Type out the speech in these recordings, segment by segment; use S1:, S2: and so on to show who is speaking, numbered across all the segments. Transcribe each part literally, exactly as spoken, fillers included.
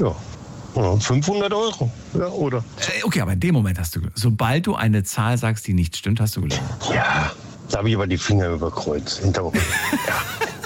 S1: Ja. fünfhundert Euro, ja, oder?
S2: Äh, okay, aber in dem Moment hast du, sobald du eine Zahl sagst, die nicht stimmt, hast du gelogen.
S1: Ja, da habe ich aber die Finger überkreuzt. Hinter ja.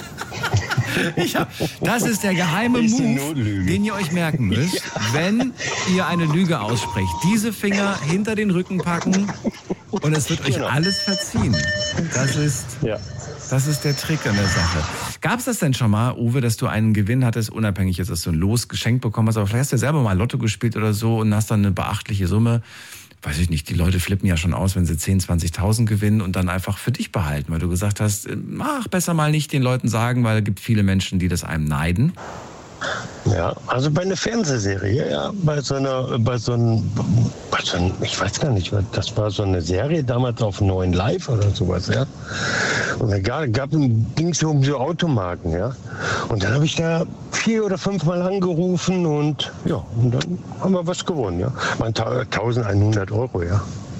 S2: Ich hab, das ist der geheime
S1: ist
S2: Move, den ihr euch merken müsst, ja. wenn ihr eine Lüge aussprecht. Diese Finger hinter den Rücken packen und es wird euch genau. alles verziehen. Das ist, ja. das ist der Trick an der Sache. Gab es das denn schon mal, Uwe, dass du einen Gewinn hattest, unabhängig jetzt, dass du ein Los geschenkt bekommen hast, aber vielleicht hast du ja selber mal Lotto gespielt oder so und hast dann eine beachtliche Summe. Weiß ich nicht, die Leute flippen ja schon aus, wenn sie zehntausend, zwanzigtausend gewinnen und dann einfach für dich behalten, weil du gesagt hast, ach, besser mal nicht den Leuten sagen, weil es gibt viele Menschen, die das einem neiden.
S1: Ja, also bei einer Fernsehserie, ja, bei so einer, bei so einem, bei so einem, ich weiß gar nicht, das war so eine Serie damals auf neun Live oder sowas, ja. Und da gab, gab ging es um so Automarken, ja. Und dann habe ich da vier oder fünf Mal angerufen und ja, und dann haben wir was gewonnen, ja. Waren eintausendeinhundert Euro, ja.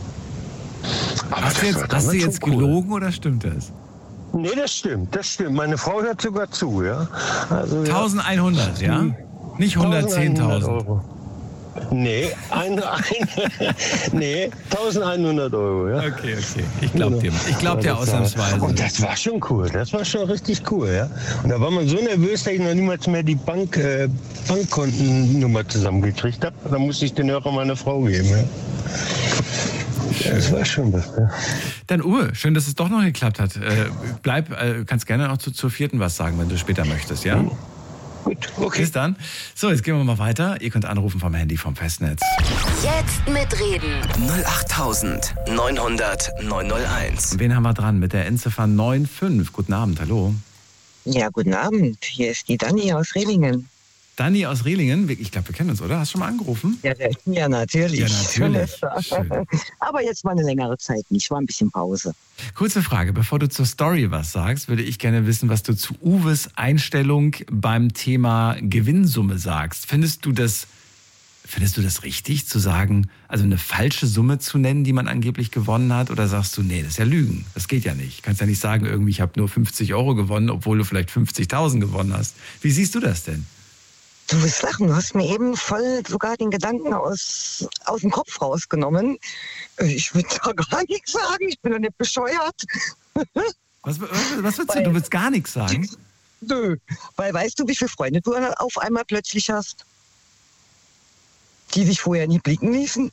S2: Aber hast du jetzt, hast du jetzt gelogen cool. oder stimmt das?
S1: Nee, das stimmt, das stimmt. Meine Frau hört sogar zu, ja. Also,
S2: eintausendeinhundert, ja? ja? Nicht hundertzehntausend
S1: Euro. Nee, ein, ein, nee, eintausendeinhundert Euro, ja.
S2: Okay, okay. Ich glaub dir. Ich glaub dir ausnahmsweise.
S1: Und das war schon cool. Das war schon richtig cool, ja. Und da war man so nervös, dass ich noch niemals mehr die Bank, äh, Bankkontennummer zusammengekriegt habe. Da musste ich den Hörer meiner Frau geben, ja. Das war schon was, ja.
S2: Dann Uwe, schön, dass es doch noch geklappt hat. Äh, bleib, äh, kannst gerne noch zu, zur vierten was sagen, wenn du später möchtest, ja?
S1: Mhm. Gut, okay.
S2: Bis dann. So, jetzt gehen wir mal weiter. Ihr könnt anrufen vom Handy vom Festnetz.
S3: Jetzt mitreden.
S4: null acht neunhundert neunhunderteins.
S2: Wen haben wir dran? Mit der Endziffer neun fünf. Guten Abend, hallo.
S5: Ja, guten Abend. Hier ist die Dani aus Rehlingen.
S2: Dani aus Rehlingen, ich glaube, wir kennen uns, oder? Hast du schon mal angerufen?
S5: Ja, ja natürlich.
S2: Ja, natürlich.
S5: Aber jetzt mal eine längere Zeit nicht, war ein bisschen Pause.
S2: Kurze Frage, bevor du zur Story was sagst, würde ich gerne wissen, was du zu Uwes Einstellung beim Thema Gewinnsumme sagst. Findest du das, findest du das richtig, zu sagen, also eine falsche Summe zu nennen, die man angeblich gewonnen hat? Oder sagst du, nee, das ist ja Lügen, das geht ja nicht. Du kannst ja nicht sagen, irgendwie, ich habe nur fünfzig Euro gewonnen, obwohl du vielleicht fünfzigtausend gewonnen hast. Wie siehst du das denn?
S5: Du wirst lachen, du hast mir eben voll sogar den Gedanken aus, aus dem Kopf rausgenommen. Ich würde da gar nichts sagen, ich bin doch nicht bescheuert.
S2: Was, was willst du? Du willst gar nichts sagen?
S5: Nö, weil weißt du, wie viele Freunde du auf einmal plötzlich hast? Die sich vorher nie blicken ließen?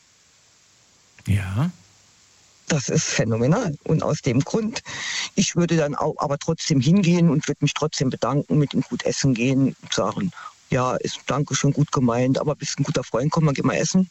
S2: Ja.
S5: Das ist phänomenal. Und aus dem Grund, ich würde dann auch aber trotzdem hingehen und würde mich trotzdem bedanken, mit ihm gut essen gehen und sagen, ja, ist danke schon gut gemeint, aber bist ein guter Freund, komm mal, geh mal essen.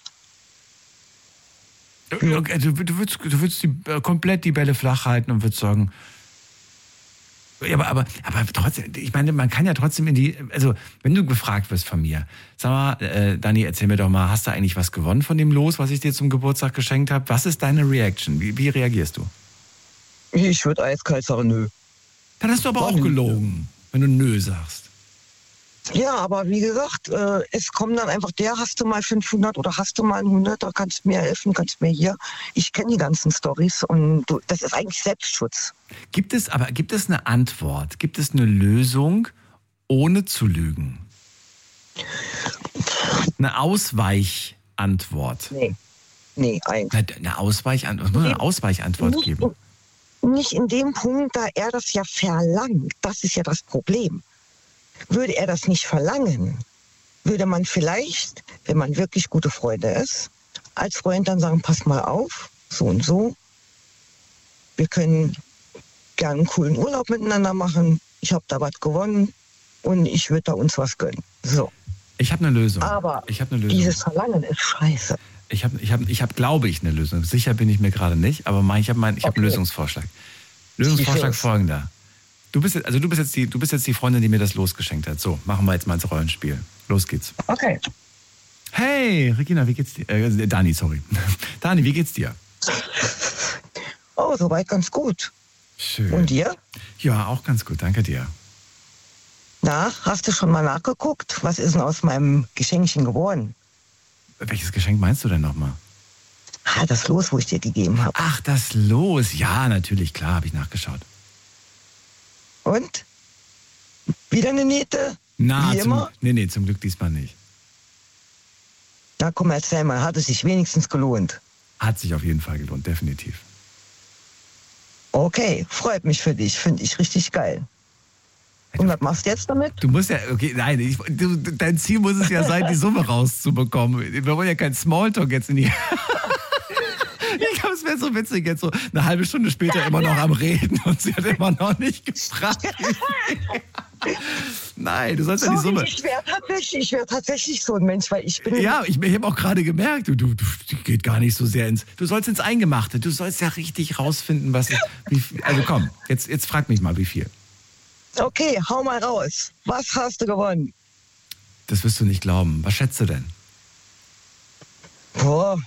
S2: Okay, du, du würdest, du würdest die, äh, komplett die Bälle flach halten und würdest sagen, ja, aber, aber, aber trotzdem, ich meine, man kann ja trotzdem in die, also wenn du gefragt wirst von mir, sag mal, äh, Dani, erzähl mir doch mal, hast du eigentlich was gewonnen von dem Los, was ich dir zum Geburtstag geschenkt habe? Was ist deine Reaction? Wie, wie reagierst du?
S5: Ich würde eiskalt sagen, nö.
S2: Dann hast du aber auch gelogen, wenn du nö sagst.
S5: Ja, aber wie gesagt, äh, es kommt dann einfach der, hast du mal fünfhundert oder hast du mal hundert, da kannst du mir helfen, kannst mir hier. Ich kenne die ganzen Storys und du, das ist eigentlich Selbstschutz.
S2: Gibt es, aber gibt es eine Antwort? Gibt es eine Lösung, ohne zu lügen? Eine Ausweichantwort?
S5: Nee, nee, eigentlich.
S2: Eine Ausweichantwort, es muss eine Ausweichantwort
S5: nicht,
S2: geben.
S5: Nicht in dem Punkt, da er das ja verlangt. Das ist ja das Problem. Würde er das nicht verlangen, würde man vielleicht, wenn man wirklich gute Freunde ist, als Freund dann sagen, pass mal auf, so und so. Wir können gerne einen coolen Urlaub miteinander machen. Ich habe da was gewonnen und ich würde da uns was gönnen. So.
S2: Ich habe eine Lösung.
S5: Aber
S2: ich hab eine Lösung.
S5: Dieses Verlangen ist scheiße.
S2: Ich habe, ich hab, ich hab, glaube ich, eine Lösung. Sicher bin ich mir gerade nicht, aber ich habe mein, ich hab okay. einen Lösungsvorschlag. Lösungsvorschlag folgender. Du bist, jetzt, also du, bist jetzt die, du bist jetzt die Freundin, die mir das Los geschenkt hat. So, machen wir jetzt mal ins Rollenspiel. Los geht's.
S5: Okay.
S2: Hey, Regina, wie geht's dir? Äh, Dani, sorry. Dani, wie geht's dir?
S5: Oh, soweit ganz gut.
S2: Schön.
S5: Und dir?
S2: Ja, auch ganz gut, danke dir.
S5: Na, hast du schon mal nachgeguckt? Was ist denn aus meinem Geschenkchen geworden?
S2: Welches Geschenk meinst du denn nochmal?
S5: Ah, das Los, wo ich dir gegeben habe.
S2: Ach, das Los. Ja, natürlich, klar, habe ich nachgeschaut.
S5: Und? Wieder eine Niete?
S2: Na,
S5: Wie
S2: zum,
S5: immer?
S2: nee, nee, zum Glück diesmal nicht.
S5: Da komm, erzähl mal, hat es sich wenigstens gelohnt?
S2: Hat sich auf jeden Fall gelohnt, definitiv.
S5: Okay, freut mich für dich, finde ich richtig geil. Und was machst du jetzt damit?
S2: Du musst ja, okay, nein, ich, du, dein Ziel muss es ja sein, die Summe rauszubekommen. Wir wollen ja kein Smalltalk jetzt in die... Ich glaube, es wäre so witzig, jetzt so eine halbe Stunde später immer noch am Reden und sie hat immer noch nicht gefragt. Nein, du sollst ja die Summe...
S5: Ich wäre tatsächlich, ich wär tatsächlich so ein Mensch, weil ich bin...
S2: Ja, ich, ich habe auch gerade gemerkt, du, du, du geht gar nicht so sehr ins... Du sollst ins Eingemachte, du sollst ja richtig rausfinden, was... Wie, also komm, jetzt, jetzt frag mich mal, wie viel.
S5: Okay, hau mal raus. Was hast du gewonnen?
S2: Das wirst du nicht glauben. Was schätzt du denn?
S5: Boah...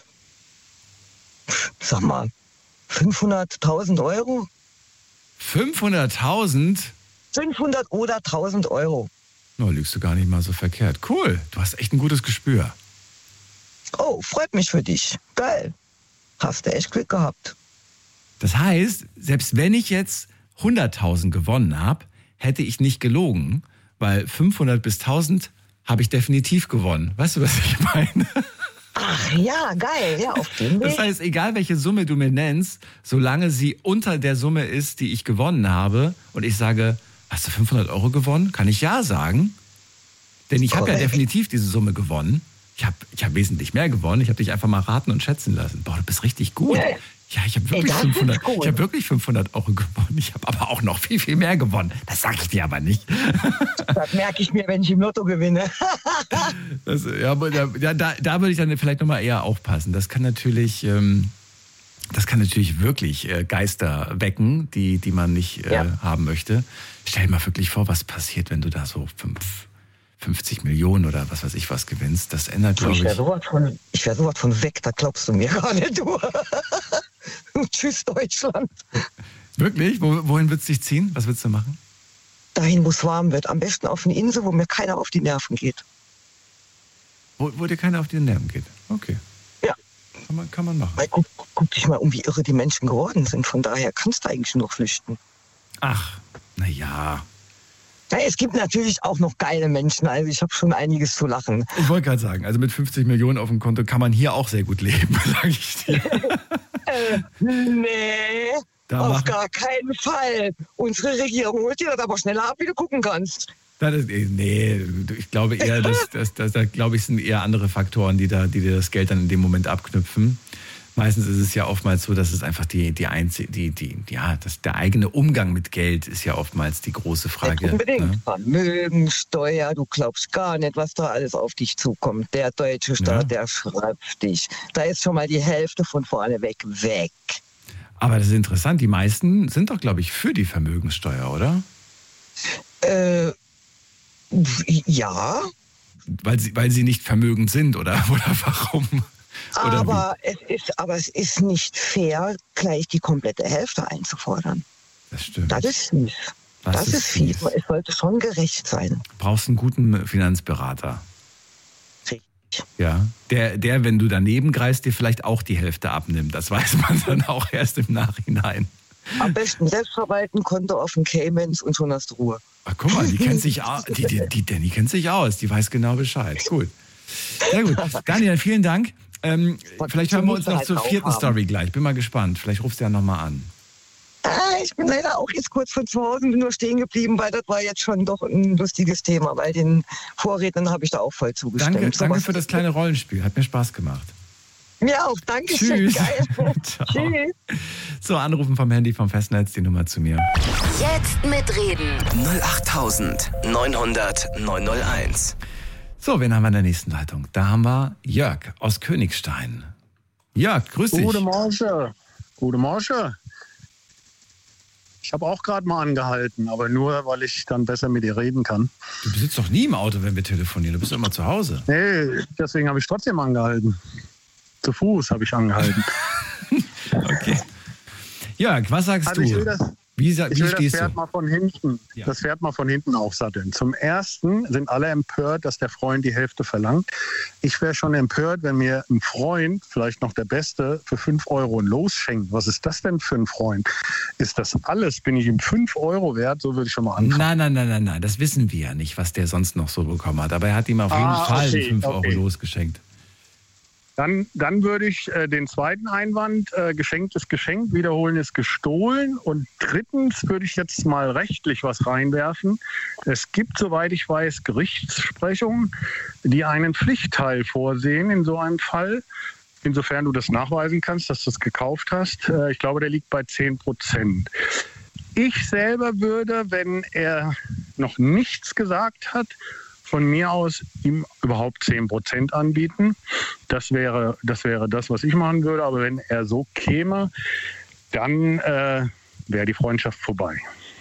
S5: Sag mal, fünfhunderttausend Euro?
S2: fünfhunderttausend?
S5: fünfhundert oder tausend Euro.
S2: No, liegst du gar nicht mal so verkehrt. Cool, du hast echt ein gutes Gespür.
S5: Oh, freut mich für dich. Geil. Hast du echt Glück gehabt.
S2: Das heißt, selbst wenn ich jetzt hunderttausend gewonnen habe, hätte ich nicht gelogen, weil fünfhundert bis tausend habe ich definitiv gewonnen. Weißt du, was ich meine?
S5: Ach ja, geil, ja, auf dem Weg.
S2: Das heißt, egal welche Summe du mir nennst, solange sie unter der Summe ist, die ich gewonnen habe, und ich sage, hast du fünfhundert Euro gewonnen? Kann ich ja sagen. Denn ich habe ja definitiv diese Summe gewonnen. Ich habe ich hab wesentlich mehr gewonnen. Ich habe dich einfach mal raten und schätzen lassen. Boah, du bist richtig gut.
S5: Ja,
S2: ja ich habe wirklich, fünfhundert, ich hab wirklich fünfhundert Euro gewonnen. Ich habe aber auch noch viel, viel mehr gewonnen. Das sage ich dir aber nicht.
S5: Das merke ich mir, wenn ich im Lotto gewinne.
S2: Das, ja, da, da, da würde ich dann vielleicht nochmal eher aufpassen. Das kann natürlich, ähm, das kann natürlich wirklich äh, Geister wecken, die, die man nicht äh, ja. haben möchte. Stell dir mal wirklich vor, was passiert, wenn du da so fünf, fünfzig Millionen oder was weiß ich was gewinnst. Das ändert, glaube ich... Ich wäre sowas
S5: von, ich wär sowas von weg, da glaubst du mir gar nicht, du. Tschüss, Deutschland.
S2: Wirklich? Wo, wohin würdest du dich ziehen? Was würdest du machen?
S5: Dahin, wo es warm wird. Am besten auf eine Insel, wo mir keiner auf die Nerven geht.
S2: Wo, wo dir keiner auf die Nerven geht? Okay.
S5: Ja.
S2: Kann man, kann man machen.
S5: Weil, guck, guck dich mal um, wie irre die Menschen geworden sind. Von daher kannst du eigentlich nur flüchten.
S2: Ach, naja.
S5: Ja, es gibt natürlich auch noch geile Menschen. Also ich habe schon einiges zu lachen.
S2: Ich wollte gerade sagen, also mit fünfzig Millionen auf dem Konto kann man hier auch sehr gut leben, sage ich dir.
S5: äh, nee, da auf machen. Gar keinen Fall. Unsere Regierung holt dir das aber schneller ab, wie du gucken kannst.
S2: Das ist, nee, ich glaube eher, dass, dass, dass, da glaube ich, sind eher andere Faktoren, die da, die dir das Geld dann in dem Moment abknüpfen. Meistens ist es ja oftmals so, dass es einfach die, die einzige, die, die, ja, das, der eigene Umgang mit Geld ist ja oftmals die große Frage.
S5: Nicht unbedingt. Ne? Vermögensteuer, du glaubst gar nicht, was da alles auf dich zukommt. Der deutsche Staat, ja. Der schreibt dich. Da ist schon mal die Hälfte von vorne weg, weg.
S2: Aber das ist interessant, die meisten sind doch, glaube ich, für die Vermögenssteuer, oder?
S5: Äh, ja.
S2: Weil sie, weil sie nicht vermögend sind, oder, oder warum?
S5: Aber es, ist, aber es ist nicht fair, gleich die komplette Hälfte einzufordern.
S2: Das stimmt.
S5: Das ist fies. Das, das ist, ist fies. fies. Es sollte schon gerecht sein.
S2: Du brauchst einen guten Finanzberater.
S5: Richtig.
S2: Ja, der, der, wenn du daneben greifst, dir vielleicht auch die Hälfte abnimmt. Das weiß man dann auch erst im Nachhinein.
S5: Am besten selbst verwalten, Konto auf den Caymans und schon hast du Ruhe.
S2: Ach, guck mal, die kennt sich aus. Die, die, die, die kennt sich aus. Die weiß genau Bescheid. Gut. Sehr gut. Daniel, vielen Dank. Ähm, vielleicht hören wir uns noch zur vierten Story gleich. Bin mal gespannt. Vielleicht rufst du ja nochmal an.
S5: Ah, ich bin leider auch jetzt kurz von zu Hause nur stehen geblieben, weil das war jetzt schon doch ein lustiges Thema. Weil den Vorrednern habe ich da auch voll zugestimmt.
S2: Danke,
S5: so
S2: danke für das kleine Rollenspiel. Hat mir Spaß gemacht.
S5: Mir auch. Danke
S2: schön.
S5: Tschüss. Geil.
S2: Tschüss. So, anrufen vom Handy, vom Festnetz, die Nummer zu mir.
S3: Jetzt mitreden.
S4: null acht neun null null neun null eins.
S2: So, wen haben wir in der nächsten Leitung? Da haben wir Jörg aus Königstein. Jörg, grüß dich.
S6: Gute Morgen. Gute Morgen. Ich habe auch gerade mal angehalten, aber nur, weil ich dann besser mit dir reden kann.
S2: Du sitzt doch nie im Auto, wenn wir telefonieren. Du bist doch immer zu Hause.
S6: Nee, deswegen habe ich trotzdem angehalten. Zu Fuß habe ich angehalten.
S2: Okay. Jörg, was sagst
S6: also
S2: du?
S6: Ich will das,
S2: wie,
S6: wie
S2: ich will
S6: das Pferd du? mal von hinten, ja. das Pferd mal von hinten aufsatteln. Zum Ersten sind alle empört, dass der Freund die Hälfte verlangt. Ich wäre schon empört, wenn mir ein Freund, vielleicht noch der Beste, für fünf Euro ein Los schenkt. Was ist das denn für ein Freund? Ist das alles? Bin ich ihm fünf Euro wert? So würde ich schon mal anfangen.
S2: Nein, nein, nein, nein, nein. Das wissen wir ja nicht, was der sonst noch so bekommen hat. Aber er hat ihm auf jeden ah, Fall okay, fünf okay. Euro Los geschenkt.
S6: Dann, dann würde ich äh, den zweiten Einwand, äh, geschenkt ist geschenkt, wiederholen ist gestohlen. Und drittens würde ich jetzt mal rechtlich was reinwerfen. Es gibt, soweit ich weiß, Gerichtssprechungen, die einen Pflichtteil vorsehen in so einem Fall. Insofern du das nachweisen kannst, dass du es gekauft hast. Äh, ich glaube, der liegt bei zehn Prozent. Ich selber würde, wenn er noch nichts gesagt hat, von mir aus ihm überhaupt zehn Prozent anbieten. Das wäre, das wäre das, was ich machen würde. Aber wenn er so käme, dann äh, wäre die Freundschaft vorbei.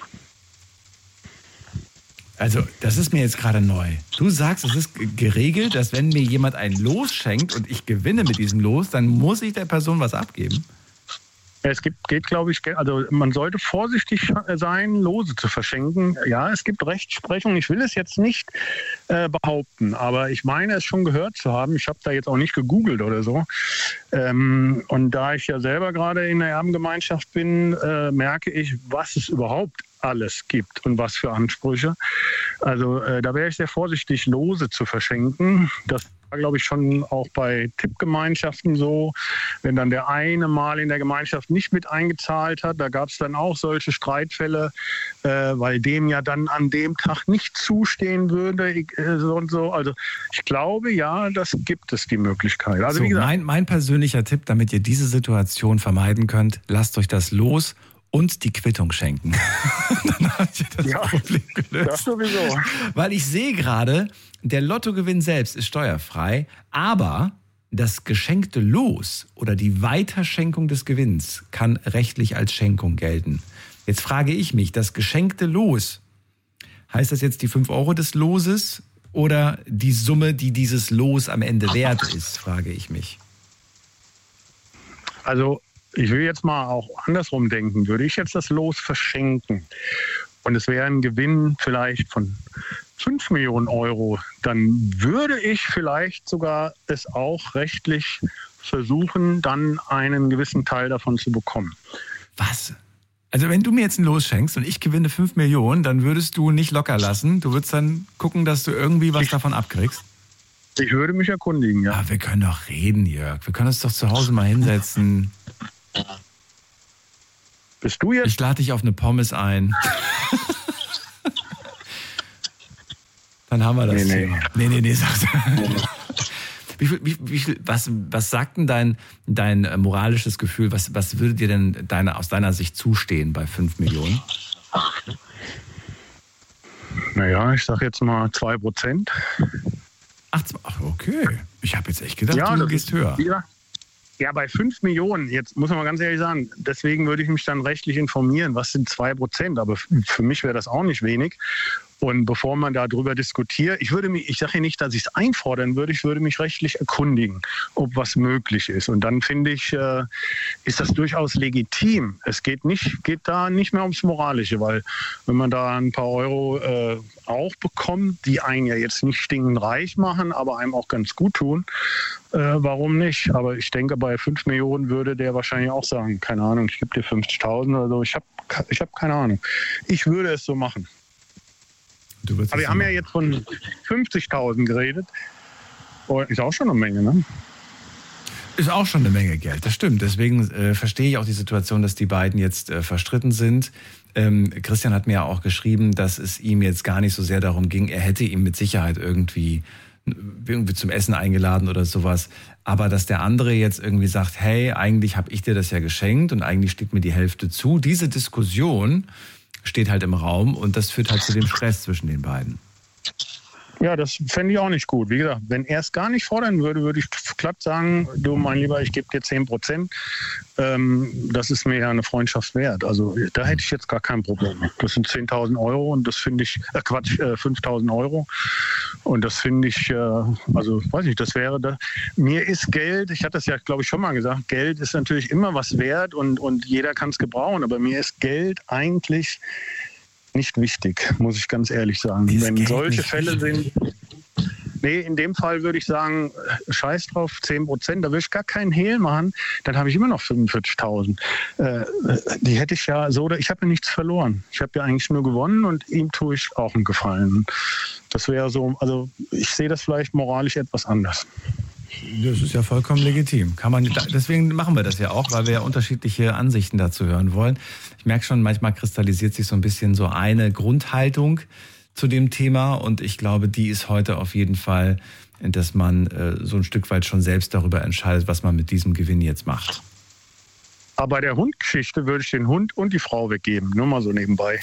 S2: Also, das ist mir jetzt gerade neu. Du sagst, es ist geregelt, dass wenn mir jemand ein Los schenkt und ich gewinne mit diesem Los, dann muss ich der Person was abgeben?
S6: Es gibt, geht, glaube ich, also man sollte vorsichtig sein, Lose zu verschenken. Ja, es gibt Rechtsprechung. Ich will es jetzt nicht äh, behaupten, aber ich meine es schon gehört zu haben. Ich habe da jetzt auch nicht gegoogelt oder so. Ähm, und da ich ja selber gerade in der Erbengemeinschaft bin, äh, merke ich, was es überhaupt alles gibt und was für Ansprüche. Also äh, da wäre ich sehr vorsichtig, Lose zu verschenken. Das war, glaube ich, schon auch bei Tippgemeinschaften so. Wenn dann der eine mal in der Gemeinschaft nicht mit eingezahlt hat, da gab es dann auch solche Streitfälle, äh, weil dem ja dann an dem Tag nicht zustehen würde äh, so und so. Also ich glaube, ja, das gibt es, die Möglichkeit. Also
S2: so,
S6: wie gesagt,
S2: mein, mein persönlicher Tipp, damit ihr diese Situation vermeiden könnt, lasst euch das Los und die Quittung schenken. Dann habt ihr das
S6: ja,
S2: Problem gelöst.
S6: Das sowieso.
S2: Weil ich sehe gerade, der Lottogewinn selbst ist steuerfrei, aber das geschenkte Los oder die Weiterschenkung des Gewinns kann rechtlich als Schenkung gelten. Jetzt frage ich mich, das geschenkte Los, heißt das jetzt die fünf Euro des Loses oder die Summe, die dieses Los am Ende wert ist, frage ich mich.
S6: Also ich will jetzt mal auch andersrum denken. Würde ich jetzt das Los verschenken und es wäre ein Gewinn vielleicht von fünf Millionen Euro, dann würde ich vielleicht sogar es auch rechtlich versuchen, dann einen gewissen Teil davon zu bekommen.
S2: Was? Also wenn du mir jetzt ein Los schenkst und ich gewinne fünf Millionen, dann würdest du nicht locker lassen. Du würdest dann gucken, dass du irgendwie was davon abkriegst?
S6: Ich würde mich erkundigen, ja.
S2: Aber wir können doch reden, Jörg. Wir können uns doch zu Hause mal hinsetzen.
S6: Bist du jetzt?
S2: Ich lade dich auf eine Pommes ein. Dann haben wir das
S6: nee,
S2: Thema. Nee, nee, nee, sag's. Wie viel, wie, wie viel, was, was sagt denn dein, dein moralisches Gefühl? Was, was würde dir denn deine, aus deiner Sicht zustehen bei fünf Millionen?
S6: Naja, ich sag jetzt mal zwei Prozent.
S2: Ach, okay. Ich habe jetzt echt gedacht,
S6: ja,
S2: du gehst höher.
S6: Ja. Ja, bei fünf Millionen, jetzt muss man mal ganz ehrlich sagen, deswegen würde ich mich dann rechtlich informieren, was sind zwei Prozent, aber für mich wäre das auch nicht wenig. Und bevor man darüber diskutiert, ich würde mich, ich sage ja nicht, dass ich es einfordern würde, ich würde mich rechtlich erkundigen, ob was möglich ist. Und dann finde ich, äh, ist das durchaus legitim. Es geht nicht, geht da nicht mehr ums Moralische, weil wenn man da ein paar Euro äh, auch bekommt, die einen ja jetzt nicht stinkend reich machen, aber einem auch ganz gut tun, äh, warum nicht? Aber ich denke, bei fünf Millionen würde der wahrscheinlich auch sagen, keine Ahnung, ich gebe dir fünfzigtausend oder so, ich habe ich hab keine Ahnung. Ich würde es so machen. Aber wir haben ja jetzt von fünfzigtausend geredet. Oh, ist auch schon eine Menge, ne?
S2: Ist auch schon eine Menge Geld, das stimmt. Deswegen äh, verstehe ich auch die Situation, dass die beiden jetzt äh, verstritten sind. Ähm, Christian hat mir ja auch geschrieben, dass es ihm jetzt gar nicht so sehr darum ging. Er hätte ihm mit Sicherheit irgendwie, irgendwie zum Essen eingeladen oder sowas. Aber dass der andere jetzt irgendwie sagt, hey, eigentlich habe ich dir das ja geschenkt und eigentlich steht mir die Hälfte zu. Diese Diskussion steht halt im Raum und das führt halt zu dem Stress zwischen den beiden.
S6: Ja, das fände ich auch nicht gut. Wie gesagt, wenn er es gar nicht fordern würde, würde ich glatt sagen, du mein Lieber, ich gebe dir zehn Prozent. Ähm, das ist mir ja eine Freundschaft wert. Also da hätte ich jetzt gar kein Problem. Das sind zehntausend Euro und das finde ich, äh Quatsch, äh, fünftausend Euro. Und das finde ich, äh, also weiß nicht, das wäre da. Mir ist Geld, ich hatte das ja, glaube ich, schon mal gesagt, Geld ist natürlich immer was wert und, und jeder kann es gebrauchen. Aber mir ist Geld eigentlich nicht wichtig, muss ich ganz ehrlich sagen.
S2: Ist
S6: Wenn
S2: Geld
S6: solche
S2: nicht
S6: Fälle
S2: wichtig?
S6: sind, nee, in dem Fall würde ich sagen, scheiß drauf, zehn Prozent, da würde ich gar keinen Hehl machen, dann habe ich immer noch fünfundvierzigtausend. Äh, die hätte ich ja so, ich habe ja nichts verloren. Ich habe ja eigentlich nur gewonnen und ihm tue ich auch einen Gefallen. Das wäre so, also ich sehe das vielleicht moralisch etwas anders.
S2: Das ist ja vollkommen legitim. Kann man, deswegen machen wir das ja auch, weil wir ja unterschiedliche Ansichten dazu hören wollen. Ich merke schon, manchmal kristallisiert sich so ein bisschen so eine Grundhaltung zu dem Thema und ich glaube, die ist heute auf jeden Fall, dass man äh, so ein Stück weit schon selbst darüber entscheidet, was man mit diesem Gewinn jetzt macht.
S6: Aber bei der Hundgeschichte würde ich den Hund und die Frau weggeben. Nur mal so nebenbei.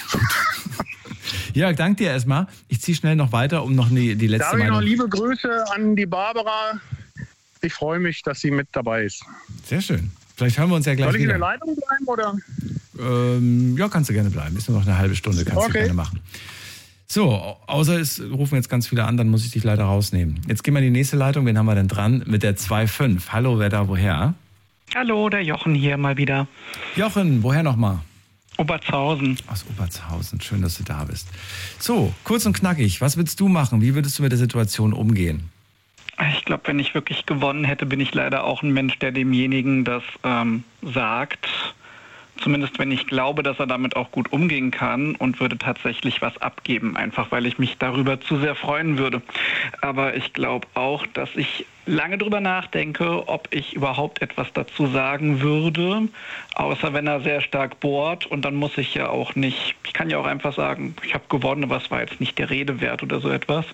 S2: Jörg, danke dir erstmal. Ich ziehe schnell noch weiter, um noch die, die letzte
S6: Darf ich
S2: Meinung...
S6: noch liebe Grüße an die Barbara. Ich freue mich, dass sie mit dabei ist.
S2: Sehr schön. Vielleicht hören wir uns ja gleich
S6: wieder. Soll ich
S2: wieder.
S6: in der Leitung bleiben, oder?
S2: Ähm, ja, kannst du gerne bleiben. Ist nur noch eine halbe Stunde, kannst okay. du gerne machen. So, außer es rufen jetzt ganz viele an, dann muss ich dich leider rausnehmen. Jetzt gehen wir in die nächste Leitung. Wen haben wir denn dran? Mit der zwei fünf. Hallo, wer da, woher?
S7: Hallo, der Jochen hier mal wieder.
S2: Jochen, woher nochmal?
S7: Obertshausen.
S2: Aus Obertshausen, schön, dass du da bist. So, kurz und knackig, was würdest du machen? Wie würdest du mit der Situation umgehen?
S7: Ich glaube, wenn ich wirklich gewonnen hätte, bin ich leider auch ein Mensch, der demjenigen das ähm, sagt. Zumindest wenn ich glaube, dass er damit auch gut umgehen kann und würde tatsächlich was abgeben, einfach weil ich mich darüber zu sehr freuen würde. Aber ich glaube auch, dass ich lange drüber nachdenke, ob ich überhaupt etwas dazu sagen würde, außer wenn er sehr stark bohrt und dann muss ich ja auch nicht, ich kann ja auch einfach sagen, ich habe gewonnen, aber es war jetzt nicht der Rede wert oder so etwas.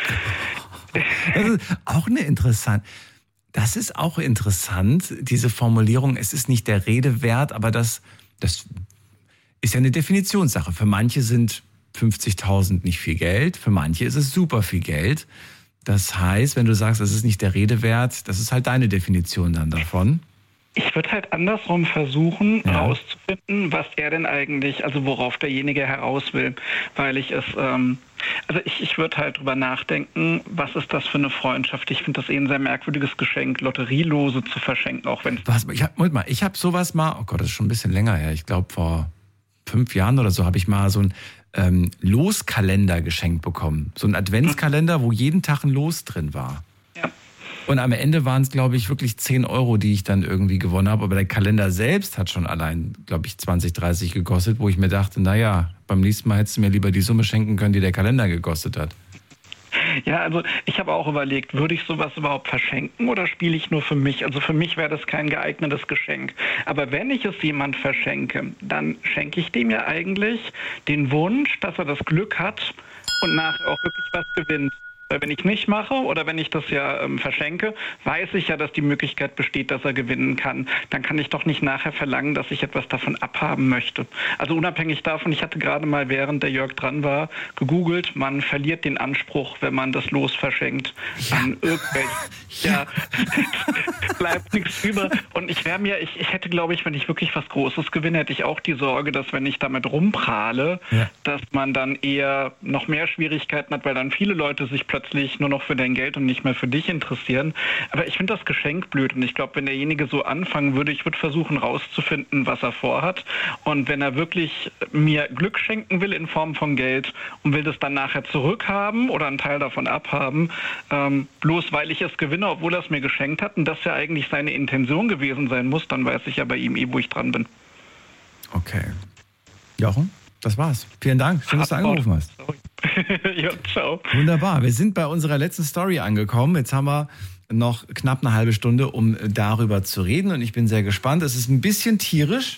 S2: Das ist auch eine interessante... Das ist auch interessant, diese Formulierung, es ist nicht der Rede wert, aber das, das ist ja eine Definitionssache. Für manche sind fünfzigtausend nicht viel Geld, für manche ist es super viel Geld. Das heißt, wenn du sagst, es ist nicht der Rede wert, das ist halt deine Definition dann davon.
S7: Ich würde halt andersrum versuchen, ja. herauszufinden, was er denn eigentlich, also worauf derjenige heraus will, weil ich es, ähm, also ich, ich würde halt drüber nachdenken, was ist das für eine Freundschaft? Ich finde das eh ein sehr merkwürdiges Geschenk, Lotterielose zu verschenken, auch wenn...
S2: Was, ich hab, Moment mal, ich habe sowas mal, oh Gott, das ist schon ein bisschen länger her, ich glaube vor fünf Jahren oder so habe ich mal so einen ähm, Loskalender geschenkt bekommen. So einen Adventskalender, wo jeden Tag ein Los drin war.
S7: Ja.
S2: Und am Ende waren es, glaube ich, wirklich zehn Euro, die ich dann irgendwie gewonnen habe. Aber der Kalender selbst hat schon allein, glaube ich, zwanzig, dreißig gekostet, wo ich mir dachte, naja, beim nächsten Mal hättest du mir lieber die Summe schenken können, die der Kalender gekostet hat.
S7: Ja, also ich habe auch überlegt, würde ich sowas überhaupt verschenken oder spiele ich nur für mich? Also für mich wäre das kein geeignetes Geschenk. Aber wenn ich es jemand verschenke, dann schenke ich dem ja eigentlich den Wunsch, dass er das Glück hat und nachher auch wirklich was gewinnt. Weil wenn ich nicht mache oder wenn ich das ja ähm, verschenke, weiß ich ja, dass die Möglichkeit besteht, dass er gewinnen kann. Dann kann ich doch nicht nachher verlangen, dass ich etwas davon abhaben möchte. Also unabhängig davon, ich hatte gerade mal, während der Jörg dran war, gegoogelt, man verliert den Anspruch, wenn man das Los verschenkt
S2: ja.
S7: an irgendwelche. Ja, bleibt nichts über. Und ich wäre mir, ich, ich hätte, glaube ich, wenn ich wirklich was Großes gewinne, hätte ich auch die Sorge, dass wenn ich damit rumprahle, ja. dass man dann eher noch mehr Schwierigkeiten hat, weil dann viele Leute sich plötzlich nur noch für dein Geld und nicht mehr für dich interessieren. Aber ich finde das Geschenk blöd und ich glaube, wenn derjenige so anfangen würde, ich würde versuchen rauszufinden, was er vorhat und wenn er wirklich mir Glück schenken will in Form von Geld und will das dann nachher zurückhaben oder einen Teil davon abhaben, ähm, bloß weil ich es gewinne, obwohl er es mir geschenkt hat und das ja eigentlich seine Intention gewesen sein muss, dann weiß ich ja bei ihm eh, wo ich dran bin.
S2: Okay. Jochen, das war's. Vielen Dank. Schön, dass du angerufen hast.
S7: Ja, ciao.
S2: Wunderbar. Wir sind bei unserer letzten Story angekommen. Jetzt haben wir noch knapp eine halbe Stunde, um darüber zu reden. Und ich bin sehr gespannt. Es ist ein bisschen tierisch,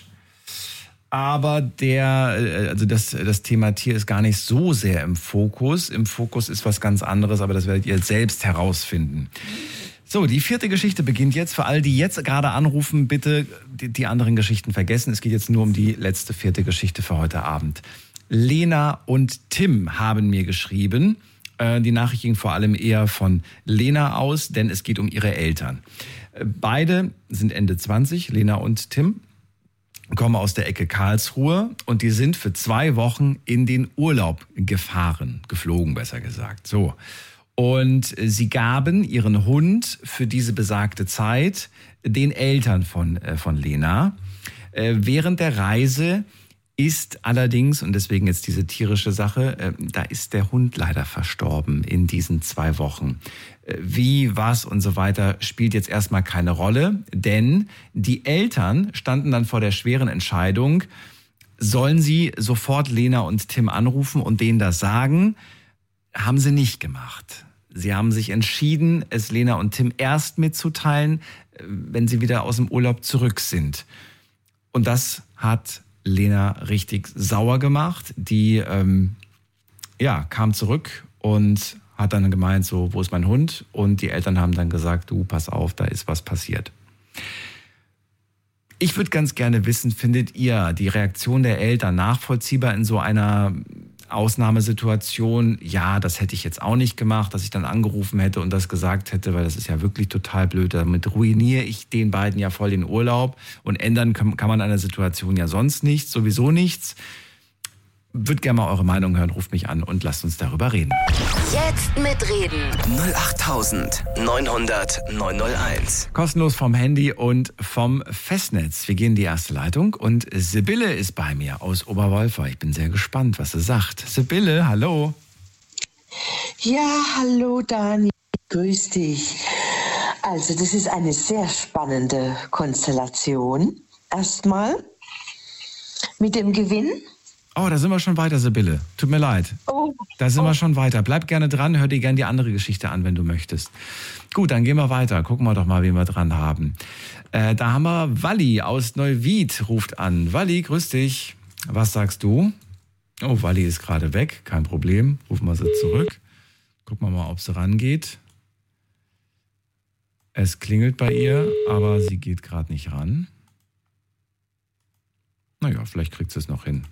S2: aber der, also das, das Thema Tier ist gar nicht so sehr im Fokus. Im Fokus ist was ganz anderes, aber das werdet ihr selbst herausfinden. So, die vierte Geschichte beginnt jetzt. Für alle, die jetzt gerade anrufen, bitte die, die anderen Geschichten vergessen. Es geht jetzt nur um die letzte vierte Geschichte für heute Abend. Lena und Tim haben mir geschrieben. Die Nachricht ging vor allem eher von Lena aus, denn es geht um ihre Eltern. Beide sind Ende zwanzig, Lena und Tim, kommen aus der Ecke Karlsruhe und die sind für zwei Wochen in den Urlaub gefahren, geflogen besser gesagt. So. Und sie gaben ihren Hund für diese besagte Zeit den Eltern von, von Lena. Während der Reise ist allerdings, und deswegen jetzt diese tierische Sache, äh, da ist der Hund leider verstorben in diesen zwei Wochen. Äh, wie, was und so weiter spielt jetzt erstmal keine Rolle, denn die Eltern standen dann vor der schweren Entscheidung, sollen sie sofort Lena und Tim anrufen und denen das sagen? Haben sie nicht gemacht. Sie haben sich entschieden, es Lena und Tim erst mitzuteilen, wenn sie wieder aus dem Urlaub zurück sind. Und das hat Lena richtig sauer gemacht. Die ähm, ja, kam zurück und hat dann gemeint, so, wo ist mein Hund? Und die Eltern haben dann gesagt, du, pass auf, da ist was passiert. Ich würde ganz gerne wissen, findet ihr die Reaktion der Eltern nachvollziehbar in so einer Ausnahmesituation? Ja, das hätte ich jetzt auch nicht gemacht, dass ich dann angerufen hätte und das gesagt hätte, weil das ist ja wirklich total blöd. Damit ruiniere ich den beiden ja voll den Urlaub und ändern kann, kann man an der Situation ja sonst nichts, sowieso nichts. Würde gerne mal eure Meinung hören, ruft mich an und lasst uns darüber reden.
S3: Jetzt mitreden.
S4: null acht neunhundert neunhunderteins.
S2: Kostenlos vom Handy und vom Festnetz. Wir gehen in die erste Leitung und Sibylle ist bei mir aus Oberwolfer. Ich bin sehr gespannt, was sie sagt. Sibylle, hallo.
S8: Ja, hallo Dani, grüß dich. Also das ist eine sehr spannende Konstellation. Erstmal mit dem Gewinn.
S2: Oh, da sind wir schon weiter, Sibylle. Tut mir leid.
S8: Oh.
S2: Da sind
S8: oh.
S2: wir schon weiter. Bleib gerne dran, hör dir gerne die andere Geschichte an, wenn du möchtest. Gut, dann gehen wir weiter. Gucken wir doch mal, wen wir dran haben. Äh, da haben wir Walli aus Neuwied, ruft an. Walli, grüß dich. Was sagst du? Oh, Walli ist gerade weg. Kein Problem. Rufen wir sie zurück. Gucken wir mal, ob sie rangeht. Es klingelt bei ihr, aber sie geht gerade nicht ran. Naja, vielleicht kriegt sie es noch hin.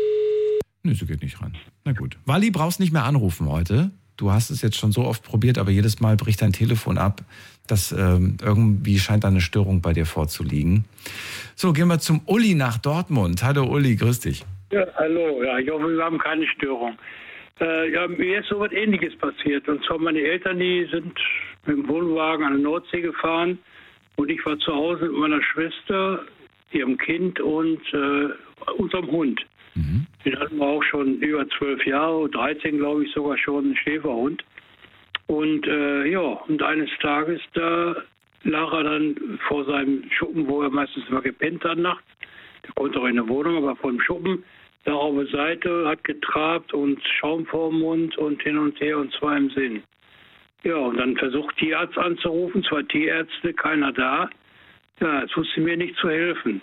S2: Nö, sie geht nicht ran. Na gut. Walli, brauchst nicht mehr anrufen heute. Du hast es jetzt schon so oft probiert, aber jedes Mal bricht dein Telefon ab. Das ähm, irgendwie scheint da eine Störung bei dir vorzuliegen. So, gehen wir zum Uli nach Dortmund. Hallo Uli, grüß dich.
S9: Ja, hallo. Ja, ich hoffe, wir haben keine Störung. Äh, ja, mir ist so was Ähnliches passiert. Und zwar meine Eltern, die sind mit dem Wohnwagen an der Nordsee gefahren. Und ich war zu Hause mit meiner Schwester, ihrem Kind und äh, unserem Hund. Mhm. Den hatten wir auch schon über zwölf Jahre, dreizehn glaube ich sogar schon, einen Schäferhund. Und äh, ja, und eines Tages, da lag er dann vor seinem Schuppen, wo er meistens immer gepennt hat nachts. Der konnte auch in der Wohnung, aber vor dem Schuppen, da auf der Seite, hat getrabt und Schaum vor dem Mund und hin und her und zwar im Sinn. Ja, und dann versucht Tierarzt anzurufen, zwei Tierärzte, keiner da. Ja, es wusste mir nicht zu helfen.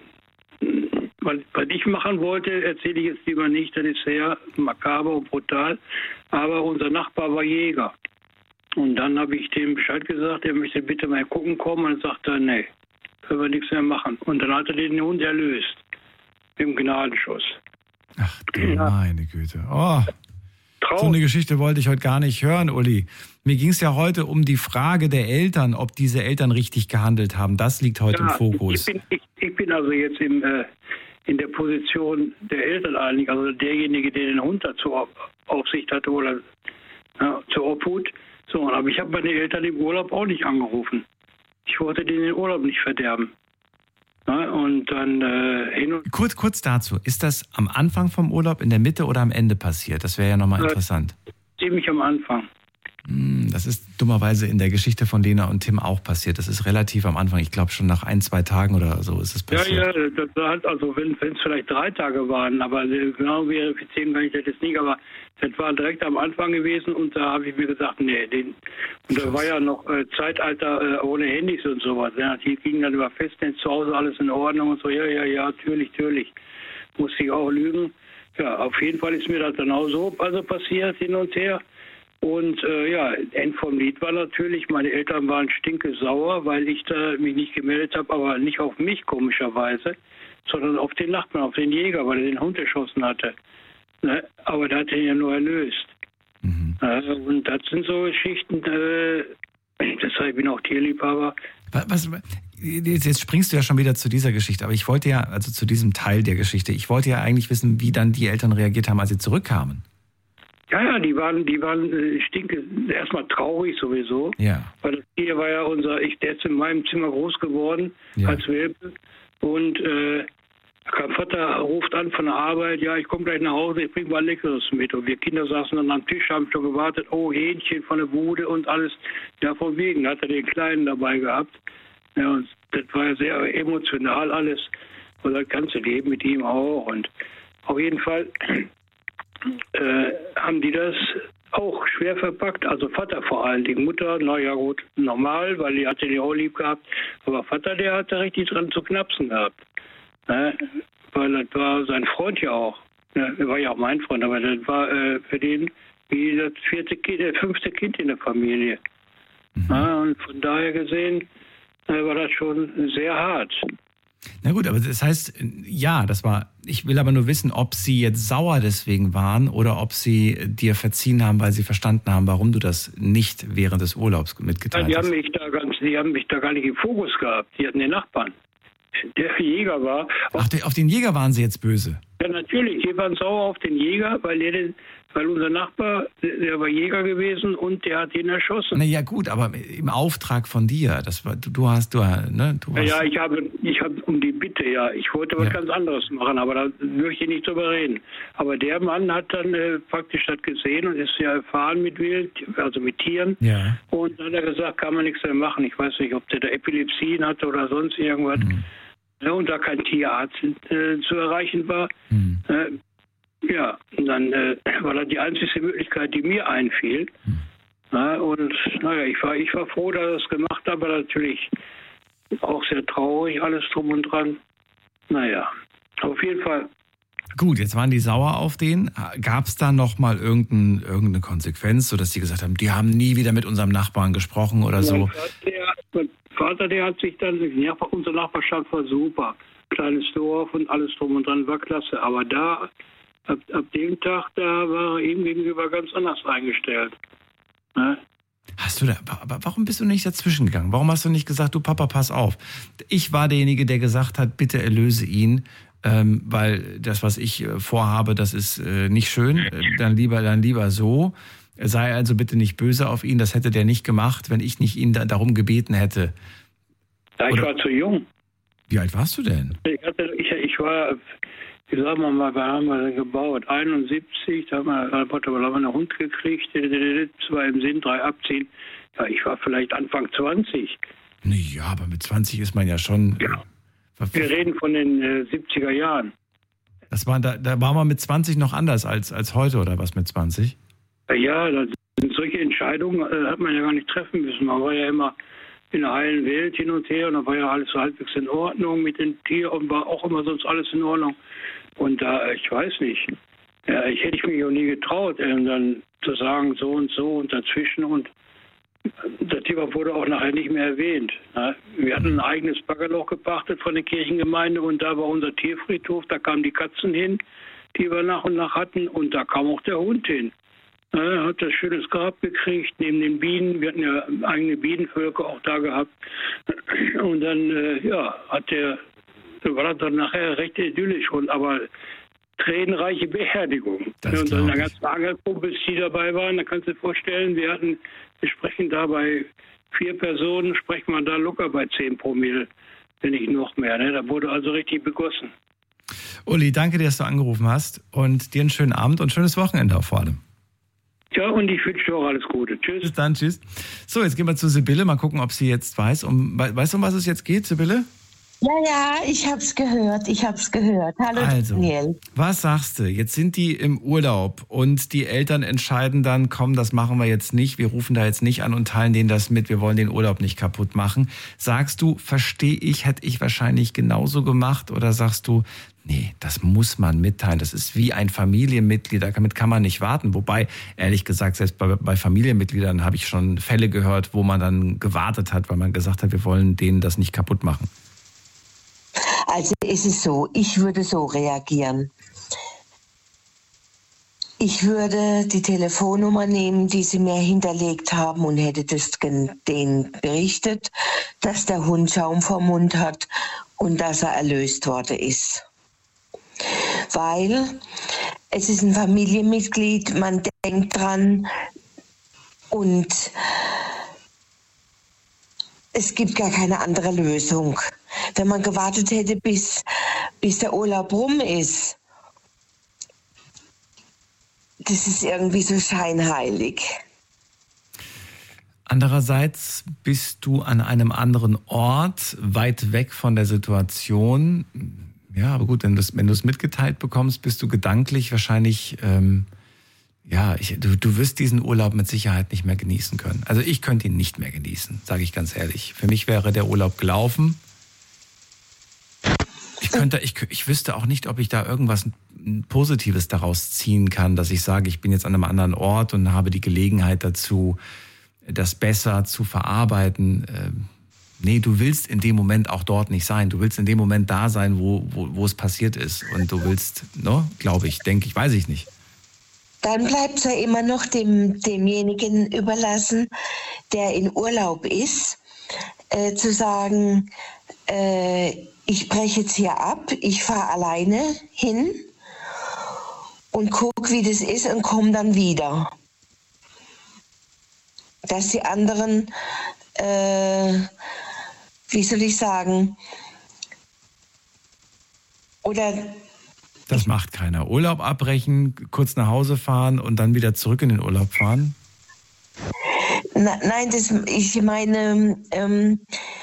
S9: Was, was ich machen wollte, erzähle ich jetzt lieber nicht, das ist sehr makaber und brutal. Aber unser Nachbar war Jäger. Und dann habe ich dem Bescheid gesagt, er möchte bitte mal gucken kommen. Und dann sagt er, nee, können wir nichts mehr machen. Und dann hat er den Hund erlöst. Mit dem Gnadenschuss.
S2: Ach du ja. Meine Güte. Oh,
S9: Traum.
S2: So eine Geschichte wollte ich heute gar nicht hören, Uli. Mir ging es ja heute um die Frage der Eltern, ob diese Eltern richtig gehandelt haben. Das liegt heute ja, im Fokus.
S9: Ich bin, ich, ich bin also jetzt im... Äh, in der Position der Eltern eigentlich, also derjenige, der den Hund dazu Aufsicht hatte oder ja, zur Obhut. So, aber ich habe meine Eltern im Urlaub auch nicht angerufen. Ich wollte denen den Urlaub nicht verderben. Ja, und dann äh, hin und
S2: kurz, kurz dazu, ist das am Anfang vom Urlaub, in der Mitte oder am Ende passiert? Das wäre ja nochmal interessant.
S9: Ziemlich am Anfang.
S2: Das ist dummerweise in der Geschichte von Lena und Tim auch passiert. Das ist relativ am Anfang. Ich glaube schon nach ein, zwei Tagen oder so ist es passiert.
S9: Ja, ja, das war halt, also wenn es vielleicht drei Tage waren, aber genau verifizieren kann ich das jetzt nicht, aber das war direkt am Anfang gewesen und da habe ich mir gesagt, nee, den, und da war ja noch äh, Zeitalter äh, ohne Handys und sowas. Ja, die gingen dann über Festnetz zu Hause, alles in Ordnung und so, ja, ja, ja, natürlich, natürlich. Musste ich auch lügen. Ja, auf jeden Fall ist mir das dann auch so also passiert, hin und her. Und äh, ja, End vom Lied war natürlich, meine Eltern waren stinkesauer, weil ich da mich nicht gemeldet habe, aber nicht auf mich komischerweise, sondern auf den Nachbarn, auf den Jäger, weil er den Hund erschossen hatte. Ne? Aber der hat ihn ja nur erlöst. Mhm. Äh, und das sind so Geschichten, äh, deshalb bin ich auch Tierliebhaber.
S2: Was, was, jetzt springst du ja schon wieder zu dieser Geschichte, aber ich wollte ja, also zu diesem Teil der Geschichte, ich wollte ja eigentlich wissen, wie dann die Eltern reagiert haben, als sie zurückkamen.
S9: Ja, ja, die waren, die waren äh, stinke, erstmal traurig sowieso. Ja. Weil das Tier war ja unser, ich, der ist in meinem Zimmer groß geworden, ja. als Welpe. Und äh, mein Vater ruft an von der Arbeit, ja, ich komme gleich nach Hause, ich bringe mal Leckeres mit. Und wir Kinder saßen dann am Tisch, haben schon gewartet, oh, Hähnchen von der Bude und alles. Ja, von wegen hat er den Kleinen dabei gehabt. Ja, und das war ja sehr emotional alles. Und das ganze Leben mit ihm auch. Und auf jeden Fall... Äh, haben die das auch schwer verpackt, also Vater vor allen Dingen. Mutter, naja gut, normal, weil die hatte die auch lieb gehabt. Aber Vater, der hatte richtig dran zu knapsen gehabt. Ne? Weil das war sein Freund ja auch. Ne? Er war ja auch mein Freund, aber das war äh, für den wie das vierte Kind, äh, fünfte Kind in der Familie. Mhm. Ja, und von daher gesehen äh, war das schon sehr hart.
S2: Na gut, aber das heißt, ja, das war, ich will aber nur wissen, ob sie jetzt sauer deswegen waren oder ob sie dir verziehen haben, weil sie verstanden haben, warum du das nicht während des Urlaubs mitgeteilt
S9: ja, die
S2: hast.
S9: Haben mich da ganz, die haben mich da gar nicht im Fokus gehabt. Die hatten den Nachbarn, der Jäger war.
S2: Ach, auf den Jäger waren sie jetzt böse?
S9: Ja, natürlich. Die waren sauer auf den Jäger, weil der den, weil unser Nachbar, der war Jäger gewesen und der hat ihn erschossen.
S2: Na ja, gut, aber im Auftrag von dir. Das war, du, du hast, du, ne, du
S9: warst. Ja, ich habe, ich habe um die Bitte, ja. Ich wollte was ja. ganz anderes machen, aber da möchte ich nicht drüber reden. Aber der Mann hat dann äh, praktisch das gesehen und ist ja erfahren mit Wild, also mit Tieren.
S2: Ja.
S9: Und dann hat er gesagt, kann man nichts mehr machen. Ich weiß nicht, ob der da Epilepsien hatte oder sonst irgendwas. Mhm. Ja, und da kein Tierarzt äh, zu erreichen war. Mhm. Äh, ja, und dann äh, war das die einzige Möglichkeit, die mir einfiel. Mhm. Ja, und naja, ich war, ich war froh, dass er es gemacht hat, aber natürlich auch sehr traurig, alles drum und dran. Naja, auf jeden Fall.
S2: Gut, jetzt waren die sauer auf den. Gab es da nochmal irgendein, irgendeine Konsequenz, sodass die gesagt haben, die haben nie wieder mit unserem Nachbarn gesprochen oder so?
S9: Der, mein Vater, der hat sich dann, ja, unsere Nachbarschaft war super. Kleines Dorf und alles drum und dran war klasse. Aber da, ab, ab dem Tag, da war er ihm gegenüber ganz anders eingestellt. Ne?
S2: Hast du da, aber warum bist du nicht dazwischen gegangen? Warum hast du nicht gesagt, du Papa, pass auf? Ich war derjenige, der gesagt hat, bitte erlöse ihn, ähm, weil das, was ich äh, vorhabe, das ist äh, nicht schön. Äh, dann lieber, dann lieber so. Sei also bitte nicht böse auf ihn. Das hätte der nicht gemacht, wenn ich nicht ihn da, darum gebeten hätte.
S9: Ja, ich Oder, war zu jung.
S2: Wie alt warst du denn?
S9: Ich, hatte, ich, ich war, wie sagen wir mal, wann haben wir denn gebaut? einundsiebzig, da haben wir, da haben wir einen Hund gekriegt, zwei im Sinn, drei abziehen. Ja, ich war vielleicht Anfang zwanzig.
S2: Ja, aber mit zwanzig ist man ja schon...
S9: Ja. Wir reden von den äh, siebziger Jahren.
S2: Das war, da, da war man mit zwanzig noch anders als, als heute, oder was mit zwanzig?
S9: Ja, das sind solche Entscheidungen, äh, hat man ja gar nicht treffen müssen. Man war ja immer in der heilen Welt hin und her und da war ja alles so halbwegs in Ordnung mit den Tieren und war auch immer sonst alles in Ordnung. Und da, ich weiß nicht, ja, ich hätte ich mich auch nie getraut, äh, dann zu sagen, so und so und dazwischen und das Thema wurde auch nachher nicht mehr erwähnt. Wir hatten ein eigenes Baggerloch gepachtet von der Kirchengemeinde und da war unser Tierfriedhof, da kamen die Katzen hin, die wir nach und nach hatten und da kam auch der Hund hin. Er hat das schönes Grab gekriegt, neben den Bienen, wir hatten ja eigene Bienenvölker auch da gehabt und dann, äh, ja, hat der, war das dann nachher recht idyllisch und aber tränenreiche Beerdigung. Das und dann die ganzen Angelkumpels, die dabei waren, da kannst du dir vorstellen, wir hatten, wir sprechen da bei vier Personen, sprechen wir da locker bei zehn Promille, wenn nicht noch mehr. Ne? Da wurde also richtig begossen.
S2: Uli, danke dir, dass du angerufen hast und dir einen schönen Abend und schönes Wochenende auch vor allem.
S9: Ja, und ich wünsche dir auch alles Gute. Tschüss.
S2: Bis dann, tschüss. So, jetzt gehen wir zu Sibylle, mal gucken, ob sie jetzt weiß. Um, weißt du, um was es jetzt geht, Sibylle?
S8: Ja, ja, ich hab's gehört, ich hab's gehört. Hallo,
S2: also,
S8: Daniel. Was
S2: sagst du? Jetzt sind die im Urlaub und die Eltern entscheiden dann, komm, das machen wir jetzt nicht, wir rufen da jetzt nicht an und teilen denen das mit, wir wollen den Urlaub nicht kaputt machen. Sagst du, verstehe ich, hätte ich wahrscheinlich genauso gemacht oder sagst du, nee, das muss man mitteilen, das ist wie ein Familienmitglied, damit kann man nicht warten. Wobei, ehrlich gesagt, selbst bei, bei Familienmitgliedern habe ich schon Fälle gehört, wo man dann gewartet hat, weil man gesagt hat, wir wollen denen das nicht kaputt machen.
S8: Also ist es so, ich würde so reagieren. Ich würde die Telefonnummer nehmen, die sie mir hinterlegt haben und hätte das denen berichtet, dass der Hund Schaum vom Mund hat und dass er erlöst worden ist. Weil es ist ein Familienmitglied, man denkt dran und es gibt gar keine andere Lösung. Wenn man gewartet hätte, bis, bis der Urlaub rum ist, das ist irgendwie so scheinheilig.
S2: Andererseits bist du an einem anderen Ort, weit weg von der Situation. Ja, aber gut, wenn du es wenn du es mitgeteilt bekommst, bist du gedanklich wahrscheinlich ähm, Ja, ich, du, du wirst diesen Urlaub mit Sicherheit nicht mehr genießen können. Also ich könnte ihn nicht mehr genießen, sage ich ganz ehrlich. Für mich wäre der Urlaub gelaufen. Ich könnte, ich, ich wüsste auch nicht, ob ich da irgendwas Positives daraus ziehen kann, dass ich sage, ich bin jetzt an einem anderen Ort und habe die Gelegenheit dazu, das besser zu verarbeiten. Nee, du willst in dem Moment auch dort nicht sein. Du willst in dem Moment da sein, wo, wo, wo es passiert ist. Und du willst, ne, glaube ich, denke ich, weiß ich nicht.
S8: Dann bleibt es ja immer noch dem, demjenigen überlassen, der in Urlaub ist, äh, zu sagen, äh, ich breche jetzt hier ab, ich fahre alleine hin und gucke, wie das ist und komme dann wieder. Dass die anderen, äh, wie soll ich sagen, oder...
S2: Das macht keiner. Urlaub abbrechen, kurz nach Hause fahren und dann wieder zurück in den Urlaub fahren?
S8: Na, nein, das, ich meine... Ähm,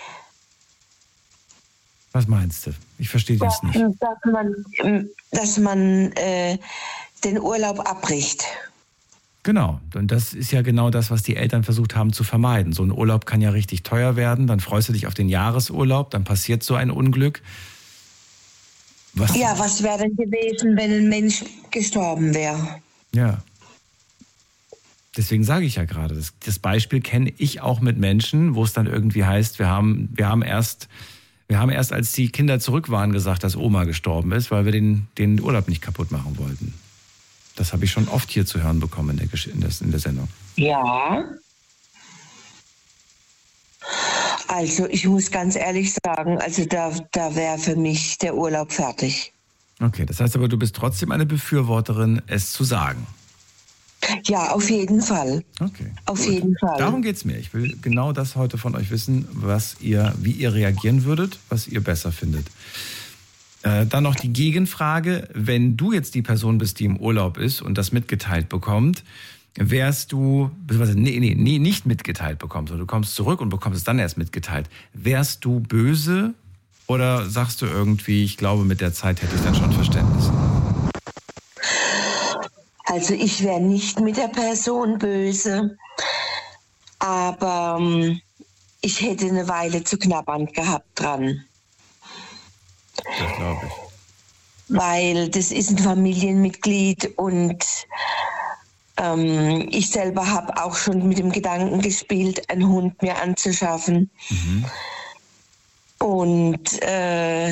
S2: Was meinst du? Ich verstehe das nicht.
S8: Dass man, dass man äh, den Urlaub abbricht.
S2: Genau. Und das ist ja genau das, was die Eltern versucht haben zu vermeiden. So ein Urlaub kann ja richtig teuer werden. Dann freust du dich auf den Jahresurlaub, dann passiert so ein Unglück. Was?
S8: Ja, was wäre denn gewesen, wenn ein Mensch gestorben wäre?
S2: Ja. Deswegen sage ich ja gerade, das, das Beispiel kenne ich auch mit Menschen, wo es dann irgendwie heißt, wir haben, wir haben erst, wir haben erst, als die Kinder zurück waren, gesagt, dass Oma gestorben ist, weil wir den, den Urlaub nicht kaputt machen wollten. Das habe ich schon oft hier zu hören bekommen in der, Gesch- in der, in der Sendung.
S8: Ja. Also ich muss ganz ehrlich sagen, also da, da wäre für mich der Urlaub fertig.
S2: Okay, das heißt aber, du bist trotzdem eine Befürworterin, es zu sagen.
S8: Ja, auf jeden Fall.
S2: Okay.
S8: Auf
S2: gut.
S8: jeden Fall.
S2: Darum geht es mir. Ich will genau das heute von euch wissen, was ihr, wie ihr reagieren würdet, was ihr besser findet. Äh, dann noch die Gegenfrage, wenn du jetzt die Person bist, die im Urlaub ist und das mitgeteilt bekommt, wärst du, beziehungsweise nee, nee, nee, nicht mitgeteilt bekommst, sondern du kommst zurück und bekommst es dann erst mitgeteilt. Wärst du böse oder sagst du irgendwie, ich glaube, mit der Zeit hätte ich dann schon Verständnis?
S8: Also ich wäre nicht mit der Person böse, aber ähm, ich hätte eine Weile zu knabbern gehabt dran.
S2: Das glaube ich.
S8: Weil das ist ein Familienmitglied und ähm, ich selber habe auch schon mit dem Gedanken gespielt, einen Hund mir anzuschaffen. Mhm. Und äh,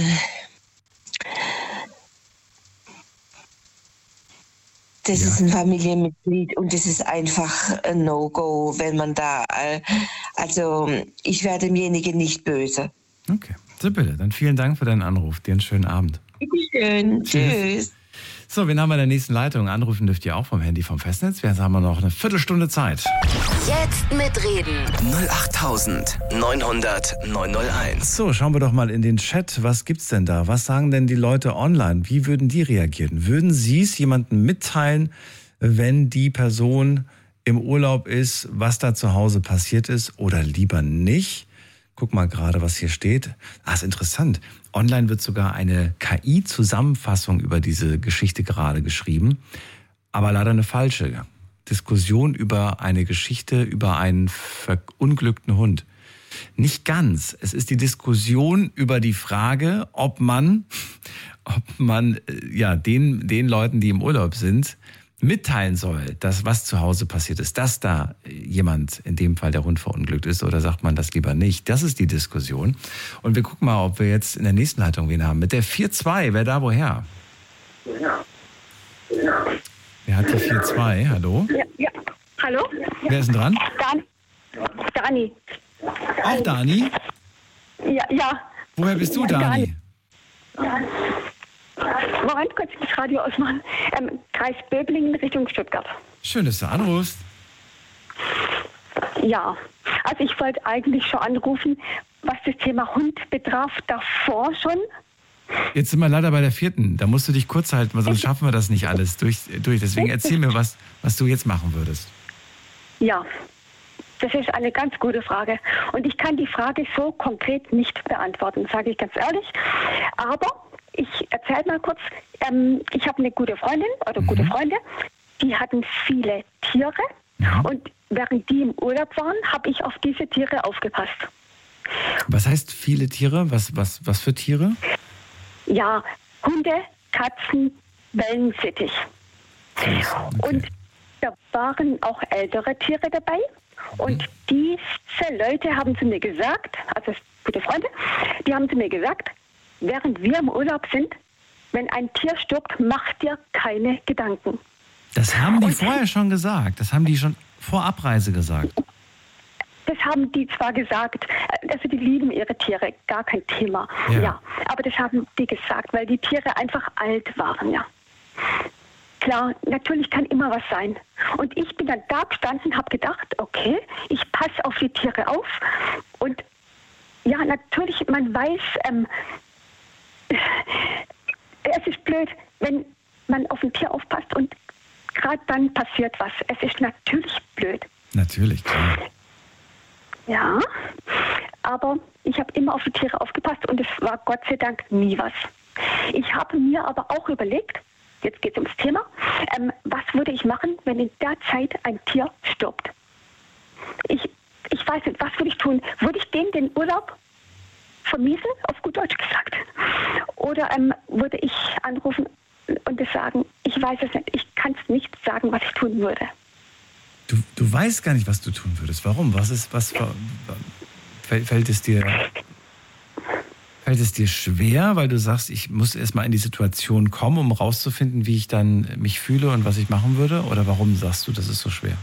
S8: das ja. ist ein Familienmitglied und das ist einfach ein No-Go, wenn man da, äh, also ich wäre demjenigen nicht böse.
S2: Okay, Sibylle, dann vielen Dank für deinen Anruf. Dir einen schönen Abend.
S8: Bitteschön, tschüss.
S2: So, wen haben wir in der nächsten Leitung? Anrufen dürft ihr auch vom Handy vom Festnetz. Jetzt haben wir noch eine Viertelstunde Zeit.
S3: Jetzt mitreden.
S4: null acht neun hundert neun null eins.
S2: So, schauen wir doch mal in den Chat. Was gibt's denn da? Was sagen denn die Leute online? Wie würden die reagieren? Würden sie es jemandem mitteilen, wenn die Person im Urlaub ist, was da zu Hause passiert ist, oder lieber nicht? Guck mal gerade, was hier steht. Ah, ist interessant. Online wird sogar eine K I-Zusammenfassung über diese Geschichte gerade geschrieben, aber leider eine falsche. Diskussion über eine Geschichte über einen verunglückten Hund. Nicht ganz. Es ist die Diskussion über die Frage, ob man, ob man ja den, den Leuten, die im Urlaub sind, mitteilen soll, dass was zu Hause passiert ist, dass da jemand, in dem Fall der Hund, verunglückt ist, oder sagt man das lieber nicht? Das ist die Diskussion. Und wir gucken mal, ob wir jetzt in der nächsten Leitung wen haben. Mit der vier zwei, wer da woher?
S10: Ja. Ja.
S2: Wer hat die vier zwei? Hallo?
S10: Ja, ja. Hallo?
S2: Wer ist denn dran?
S10: Dan Dani.
S2: Auch Dani?
S10: Ja, ja.
S2: Woher bist du, Dani?
S10: Dani. Moment, kurz das Radio ausmachen. Ähm, Kreis Böblingen Richtung Stuttgart.
S2: Schön, dass du anrufst.
S10: Ja, also ich wollte eigentlich schon anrufen, was das Thema Hund betraf, davor schon.
S2: Jetzt sind wir leider bei der vierten. Da musst du dich kurz halten, weil sonst schaffen wir das nicht alles durch. durch. Deswegen erzähl mir, was, was du jetzt machen würdest.
S10: Ja, das ist eine ganz gute Frage. Und ich kann die Frage so konkret nicht beantworten, sage ich ganz ehrlich. Aber ich erzähle mal kurz, ähm, ich habe eine gute Freundin oder mhm. gute Freunde, die hatten viele Tiere. Ja. Und während die im Urlaub waren, habe ich auf diese Tiere aufgepasst.
S2: Was heißt viele Tiere? Was, was, was für Tiere?
S10: Ja, Hunde, Katzen, Wellensittich. Okay. Und da waren auch ältere Tiere dabei. Und mhm. diese Leute haben zu mir gesagt, also gute Freunde, die haben zu mir gesagt, während wir im Urlaub sind, wenn ein Tier stirbt, mach dir keine Gedanken.
S2: Das haben die und, vorher schon gesagt. Das haben die schon vor Abreise gesagt.
S10: Das haben die zwar gesagt, also die lieben ihre Tiere, gar kein Thema. Ja. ja, aber das haben die gesagt, weil die Tiere einfach alt waren, ja. Klar, natürlich kann immer was sein. Und ich bin dann da gestanden, habe gedacht, okay, ich passe auf die Tiere auf. Und ja, natürlich, man weiß, ähm, es ist blöd, wenn man auf ein Tier aufpasst und gerade dann passiert was. Es ist natürlich blöd.
S2: Natürlich, klar.
S10: Ja, aber ich habe immer auf die Tiere aufgepasst und es war Gott sei Dank nie was. Ich habe mir aber auch überlegt, jetzt geht es ums Thema, ähm, was würde ich machen, wenn in der Zeit ein Tier stirbt? Ich, ich weiß nicht, was würde ich tun? Würde ich denen den Urlaub vermiesen, auf gut Deutsch gesagt? Oder ähm, würde ich anrufen und es sagen, ich weiß es nicht, ich kann es nicht sagen, was ich tun würde.
S2: Du, du weißt gar nicht, was du tun würdest. Warum? Was ist, was fällt, fällt es dir, fällt es dir schwer, weil du sagst, ich muss erstmal in die Situation kommen, um rauszufinden, wie ich dann mich fühle und was ich machen würde? Oder warum sagst du, das ist so schwer?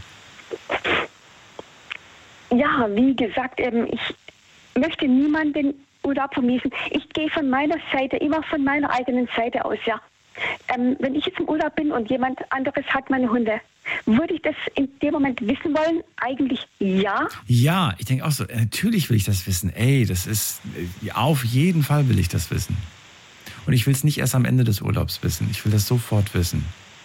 S10: Ja, wie gesagt, eben, ich möchte niemanden Urlaub vermiesen. Ich gehe von meiner Seite, immer von meiner eigenen Seite aus, ja. Ähm, wenn ich jetzt im Urlaub bin und jemand anderes hat meine Hunde, würde ich das in dem Moment wissen wollen? Eigentlich ja.
S2: Ja, ich denke auch so, natürlich will ich das wissen. Ey, das ist, auf jeden Fall will ich das wissen. Und ich will es nicht erst am Ende des Urlaubs wissen. Ich will das sofort wissen.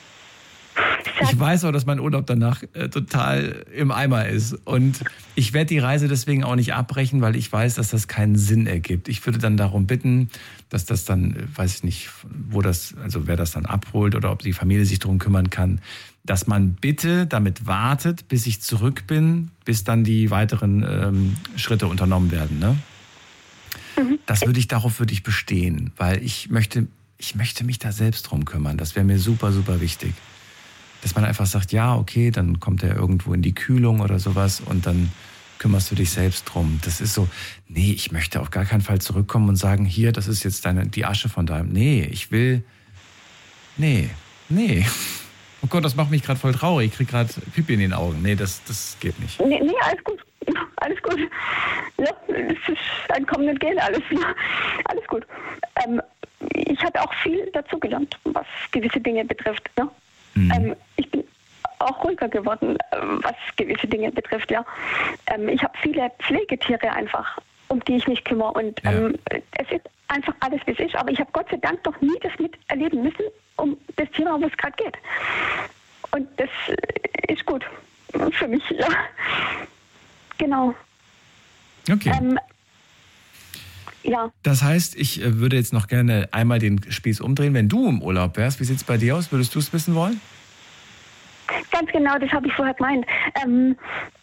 S2: Ich weiß auch, dass mein Urlaub danach äh, total im Eimer ist. Und ich werde die Reise deswegen auch nicht abbrechen, weil ich weiß, dass das keinen Sinn ergibt. Ich würde dann darum bitten, dass das dann, weiß ich nicht, wo das, also wer das dann abholt oder ob die Familie sich darum kümmern kann, dass man bitte damit wartet, bis ich zurück bin, bis dann die weiteren ähm, Schritte unternommen werden. Ne? Mhm. Das würde ich, darauf würde ich bestehen, weil ich möchte, ich möchte mich da selbst drum kümmern. Das wäre mir super, super wichtig. Dass man einfach sagt, ja, okay, dann kommt er irgendwo in die Kühlung oder sowas und dann kümmerst du dich selbst drum. Das ist so, nee, ich möchte auf gar keinen Fall zurückkommen und sagen, hier, das ist jetzt deine, die Asche von deinem. Nee, ich will, nee, nee. Oh Gott, das macht mich gerade voll traurig. Ich krieg gerade Pipi in den Augen. Nee, das, das geht nicht.
S10: Nee, nee, alles gut. Alles gut. Ja, das ist ein Kommen und Gehen, alles. Alles gut. Ähm, ich habe auch viel dazugelernt, was gewisse Dinge betrifft. Ne? Mhm. Ähm, ich bin auch ruhiger geworden, was gewisse Dinge betrifft. Ja, ähm, ich habe viele Pflegetiere einfach, um die ich mich kümmere. Und ja. ähm, es ist einfach alles, wie es ist. Aber ich habe Gott sei Dank noch nie das miterleben müssen, um das Thema, wo es gerade geht. Und das ist gut für mich. Ja. Genau.
S2: Okay.
S10: Ähm, ja.
S2: Das heißt, ich würde jetzt noch gerne einmal den Spieß umdrehen. Wenn du im Urlaub wärst, wie sieht es bei dir aus? Würdest du es wissen wollen?
S10: Ganz genau, das habe ich vorher gemeint. Ähm,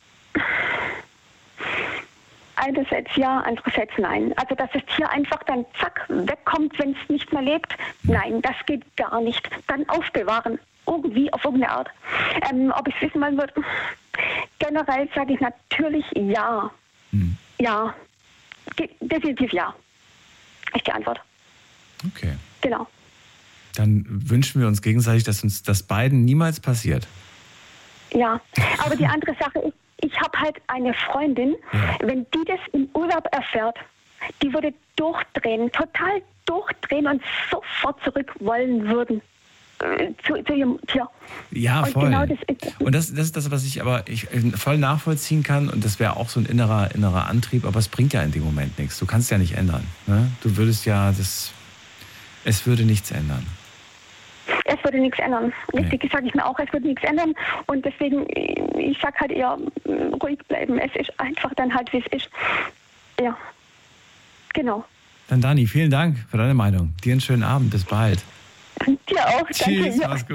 S10: einerseits ja, andererseits nein. Also, dass das Tier einfach dann zack wegkommt, wenn es nicht mehr lebt. Nein, das geht gar nicht. Dann aufbewahren. Irgendwie, auf irgendeine Art. Ähm, ob ich es wissen wollen würde? Generell sage ich natürlich ja. Hm. Ja. Definitiv ja. Ist die Antwort.
S2: Okay.
S10: Genau.
S2: Dann wünschen wir uns gegenseitig, dass uns das beiden niemals passiert.
S10: Ja, aber die andere Sache ist, ich habe halt eine Freundin, ja. Wenn die das im Urlaub erfährt, die würde durchdrehen, total durchdrehen und sofort zurück wollen würden. Zu, zu ihrem Tier.
S2: Ja, und voll. Genau das ist und das, das ist das, was ich aber ich voll nachvollziehen kann und das wäre auch so ein innerer, innerer Antrieb, aber es bringt ja in dem Moment nichts. Du kannst ja nicht ändern. Ne? Du würdest ja, das, es würde nichts ändern.
S10: Es würde nichts ändern. Richtig, nee. Sage ich mir auch, es würde nichts ändern und deswegen, ich sag halt eher, ruhig bleiben. Es ist einfach dann halt, wie es ist. Ja, genau.
S2: Dann Dani, vielen Dank für deine Meinung. Dir einen schönen Abend, bis bald.
S10: Dir auch, danke.
S2: Tschüss, mach's gut.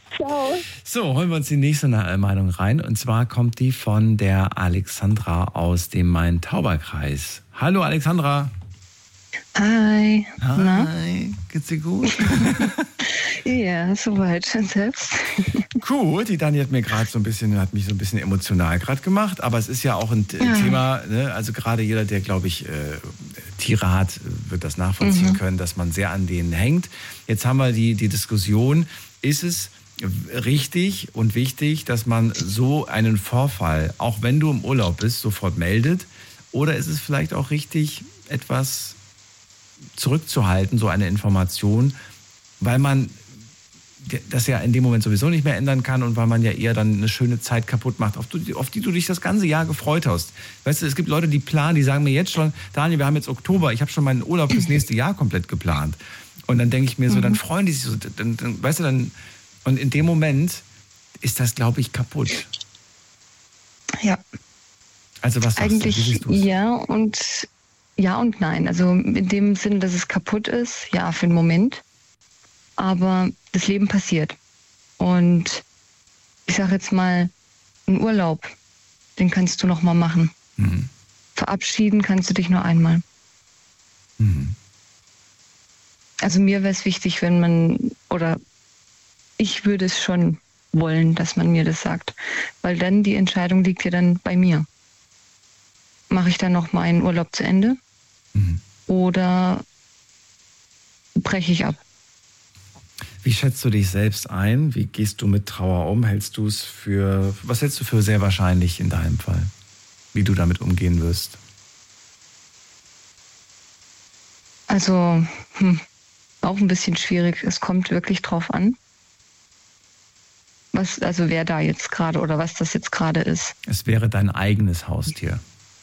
S10: Ciao.
S2: So, holen wir uns die nächste Meinung rein. Und zwar kommt die von der Alexandra aus dem Main-Tauber-Kreis. Hallo Alexandra.
S11: Hi.
S2: Hi.
S11: Na?
S2: Geht's dir gut?
S11: Ja, soweit. Und selbst?
S2: Gut, die Dani hat mir gerade so ein bisschen, hat mich so ein bisschen emotional gerade gemacht, aber es ist ja auch ein ja. Thema, ne? Also gerade jeder, der, glaube ich, äh, Tiere hat, wird das nachvollziehen mhm. können, dass man sehr an denen hängt. Jetzt haben wir die, die Diskussion, ist es richtig und wichtig, dass man so einen Vorfall, auch wenn du im Urlaub bist, sofort meldet? Oder ist es vielleicht auch richtig, etwas zurückzuhalten, so eine Information, weil man das ja in dem Moment sowieso nicht mehr ändern kann und weil man ja eher dann eine schöne Zeit kaputt macht, auf die, auf die du dich das ganze Jahr gefreut hast. Weißt du, es gibt Leute, die planen, die sagen mir jetzt schon, Daniel, wir haben jetzt Oktober, ich habe schon meinen Urlaub fürs nächste Jahr komplett geplant. Und dann denke ich mir so, mhm. dann freuen die sich so, dann, dann, weißt du, dann, und in dem Moment ist das, glaube ich, kaputt.
S11: Ja.
S2: Also was sagst
S11: Eigentlich
S2: du? Wie siehst du's?
S11: ja und ja und nein. Also in dem Sinne, dass es kaputt ist, ja, für einen Moment. Aber das Leben passiert. Und ich sage jetzt mal, einen Urlaub, den kannst du noch mal machen. Mhm. Verabschieden kannst du dich nur einmal. Mhm. Also mir wäre es wichtig, wenn man, oder ich würde es schon wollen, dass man mir das sagt. Weil dann die Entscheidung liegt ja dann bei mir. Mache ich dann noch meinen Urlaub zu Ende? Mhm. Oder breche ich ab?
S2: Wie schätzt du dich selbst ein? Wie gehst du mit Trauer um? Hältst du es für, was hältst du für sehr wahrscheinlich in deinem Fall? Wie du damit umgehen wirst?
S11: Also, hm, auch ein bisschen schwierig. Es kommt wirklich drauf an. Was, also wer da jetzt gerade oder was das jetzt gerade ist.
S2: Es wäre dein eigenes Haustier.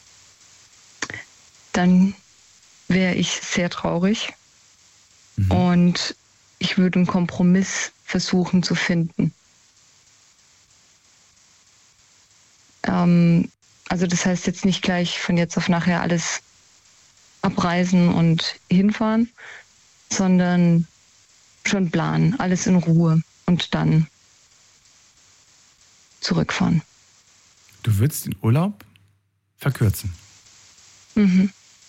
S11: Dann wäre ich sehr traurig. Mhm. Und ich würde einen Kompromiss versuchen zu finden. Ähm, also das heißt jetzt nicht gleich von jetzt auf nachher alles abreisen und hinfahren, sondern schon planen, alles in Ruhe und dann zurückfahren.
S2: Du würdest den Urlaub verkürzen?
S11: Mhm.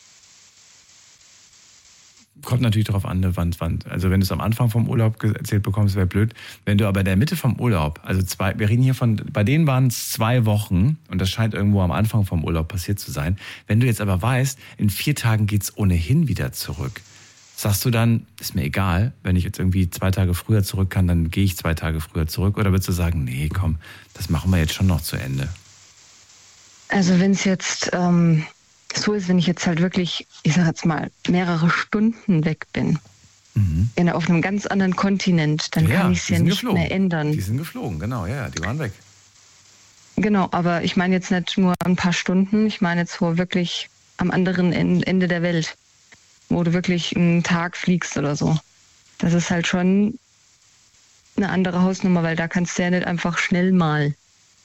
S2: Kommt natürlich darauf an, wann, wann. Also wenn du es am Anfang vom Urlaub erzählt bekommst, wäre blöd. Wenn du aber in der Mitte vom Urlaub, also zwei, wir reden hier von, bei denen waren es zwei Wochen und das scheint irgendwo am Anfang vom Urlaub passiert zu sein. Wenn du jetzt aber weißt, in vier Tagen geht's ohnehin wieder zurück, sagst du dann, ist mir egal, wenn ich jetzt irgendwie zwei Tage früher zurück kann, dann gehe ich zwei Tage früher zurück? Oder würdest du sagen, nee, komm, das machen wir jetzt schon noch zu Ende?
S11: Also wenn es jetzt ähm, so ist, wenn ich jetzt halt wirklich, ich sag jetzt mal, mehrere Stunden weg bin, mhm. in, auf einem ganz anderen Kontinent, dann ja, kann ich es ja nicht
S2: geflogen.
S11: mehr ändern.
S2: Die sind geflogen, genau, ja, die waren weg.
S11: Genau, aber ich meine jetzt nicht nur ein paar Stunden, ich meine jetzt wo wirklich am anderen Ende der Welt, wo du wirklich einen Tag fliegst oder so. Das ist halt schon eine andere Hausnummer, weil da kannst du ja nicht einfach schnell mal.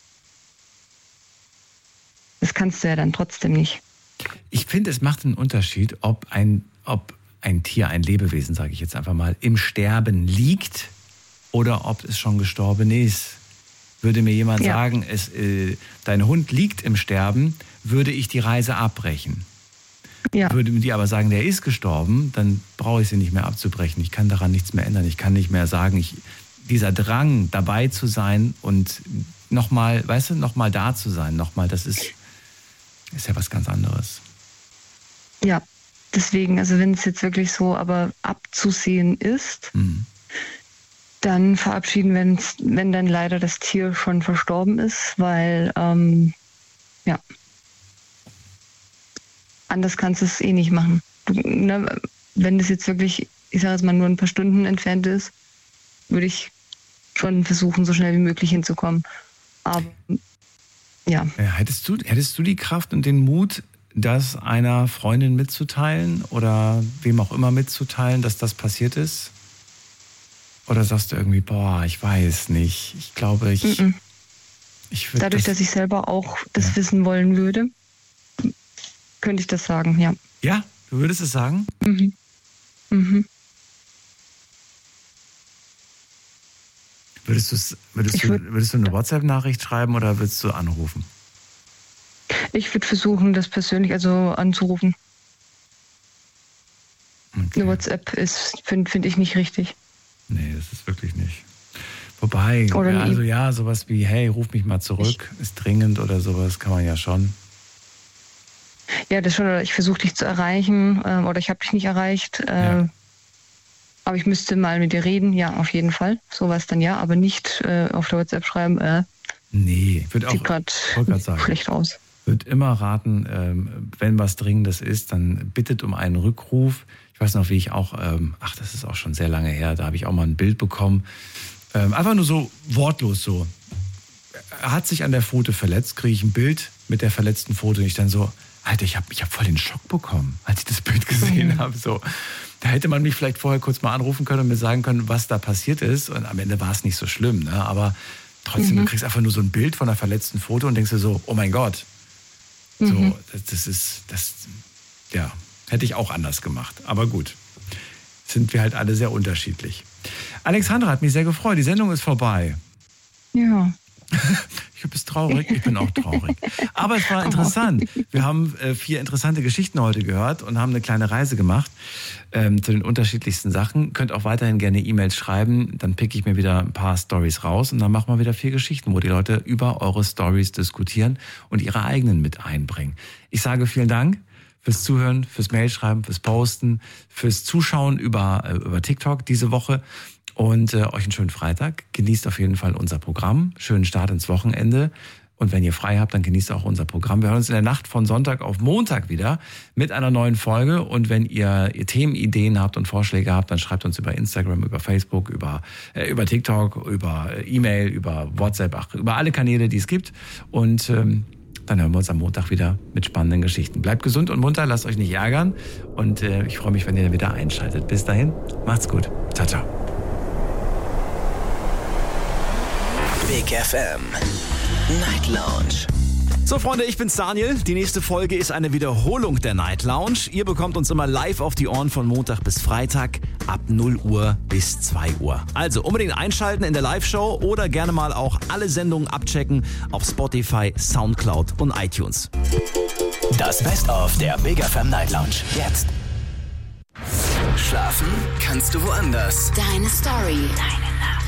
S11: Das kannst du ja dann trotzdem nicht.
S2: Ich finde, es macht einen Unterschied, ob ein, ob ein Tier, ein Lebewesen, sage ich jetzt einfach mal, im Sterben liegt oder ob es schon gestorben ist. Würde mir jemand ja. sagen, es, äh, dein Hund liegt im Sterben, würde ich die Reise abbrechen. Ja. Würde mir die aber sagen, der ist gestorben, dann brauche ich sie nicht mehr abzubrechen. Ich kann daran nichts mehr ändern. Ich kann nicht mehr sagen, ich, dieser Drang, dabei zu sein und nochmal, weißt du, nochmal da zu sein, nochmal, das ist, ist ja was ganz anderes.
S11: Ja, deswegen, also wenn es jetzt wirklich so aber abzusehen ist, mhm. dann verabschieden, wenn's, wenn dann leider das Tier schon verstorben ist, weil, ähm, ja, anders kannst du es eh nicht machen. Du, ne, wenn das jetzt wirklich, ich sage jetzt mal, nur ein paar Stunden entfernt ist, würde ich schon versuchen, so schnell wie möglich hinzukommen. Aber ja.
S2: ja hättest du, hättest du die Kraft und den Mut, das einer Freundin mitzuteilen oder wem auch immer mitzuteilen, dass das passiert ist? Oder sagst du irgendwie, boah, ich weiß nicht. Ich glaube, ich...
S11: Mm-mm.
S2: ich
S11: Dadurch, das, dass ich selber auch das ja. wissen wollen würde, könnte ich das sagen, ja.
S2: Ja, du würdest es sagen?
S11: Mhm. Mhm.
S2: Würdest, würdest, du, würdest du eine WhatsApp-Nachricht schreiben oder würdest du anrufen?
S11: Ich würde versuchen, das persönlich also anzurufen. Okay. Eine WhatsApp ist, finde find ich, nicht richtig.
S2: Nee, das ist wirklich nicht. Wobei, ja, also ja, sowas wie, hey, ruf mich mal zurück, ist dringend oder sowas, kann man ja schon.
S11: Ja, das schon, ich versuche dich zu erreichen äh, oder ich habe dich nicht erreicht. Äh, ja. Aber ich müsste mal mit dir reden, ja, auf jeden Fall. Sowas dann ja, aber nicht äh, auf der WhatsApp schreiben, äh,
S2: nee, wird auch,
S11: sieht gerade schlecht aus.
S2: Würde immer raten, ähm, wenn was Dringendes ist, dann bittet um einen Rückruf. Ich weiß noch, wie ich auch, ähm, ach, das ist auch schon sehr lange her, da habe ich auch mal ein Bild bekommen. Ähm, einfach nur so wortlos so. Er hat sich an der Pfote verletzt, kriege ich ein Bild mit der verletzten Pfote und ich dann so, Alter, ich habe ich hab voll den Schock bekommen, als ich das Bild gesehen habe. So, da hätte man mich vielleicht vorher kurz mal anrufen können und mir sagen können, was da passiert ist. Und am Ende war es nicht so schlimm, ne? Aber trotzdem, mhm. du kriegst einfach nur so ein Bild von einer verletzten Pfoto und denkst dir so, oh mein Gott. So, mhm. das, das ist, das, ja, hätte ich auch anders gemacht. Aber gut, sind wir halt alle sehr unterschiedlich. Alexandra hat mich sehr gefreut. Die Sendung ist vorbei.
S11: Ja.
S2: Ich bin traurig, ich bin auch traurig. Aber es war interessant. Wir haben äh, vier interessante Geschichten heute gehört und haben eine kleine Reise gemacht ähm, zu den unterschiedlichsten Sachen. Könnt auch weiterhin gerne E-Mails schreiben, dann pick ich mir wieder ein paar Stories raus und dann machen wir wieder vier Geschichten, wo die Leute über eure Stories diskutieren und ihre eigenen mit einbringen. Ich sage vielen Dank fürs Zuhören, fürs Mailschreiben, fürs Posten, fürs Zuschauen über, äh, über TikTok diese Woche. Und äh, euch einen schönen Freitag. Genießt auf jeden Fall unser Programm. Schönen Start ins Wochenende. Und wenn ihr frei habt, dann genießt auch unser Programm. Wir hören uns in der Nacht von Sonntag auf Montag wieder mit einer neuen Folge. Und wenn ihr, ihr Themenideen habt und Vorschläge habt, dann schreibt uns über Instagram, über Facebook, über, äh, über TikTok, über E-Mail, über WhatsApp, ach, über alle Kanäle, die es gibt. Und ähm, dann hören wir uns am Montag wieder mit spannenden Geschichten. Bleibt gesund und munter, lasst euch nicht ärgern. Und äh, ich freue mich, wenn ihr wieder einschaltet. Bis dahin, macht's gut. Ciao, ciao.
S4: Big F M Night Lounge.
S12: So Freunde, ich bin's Daniel. Die nächste Folge ist eine Wiederholung der Night Lounge. Ihr bekommt uns immer live auf die Ohren von Montag bis Freitag ab null Uhr bis zwei Uhr. Also unbedingt einschalten in der Live-Show oder gerne mal auch alle Sendungen abchecken auf Spotify, Soundcloud und iTunes.
S4: Das Best-of der Big F M Night Lounge jetzt. Schlafen kannst du woanders.
S3: Deine Story. Deine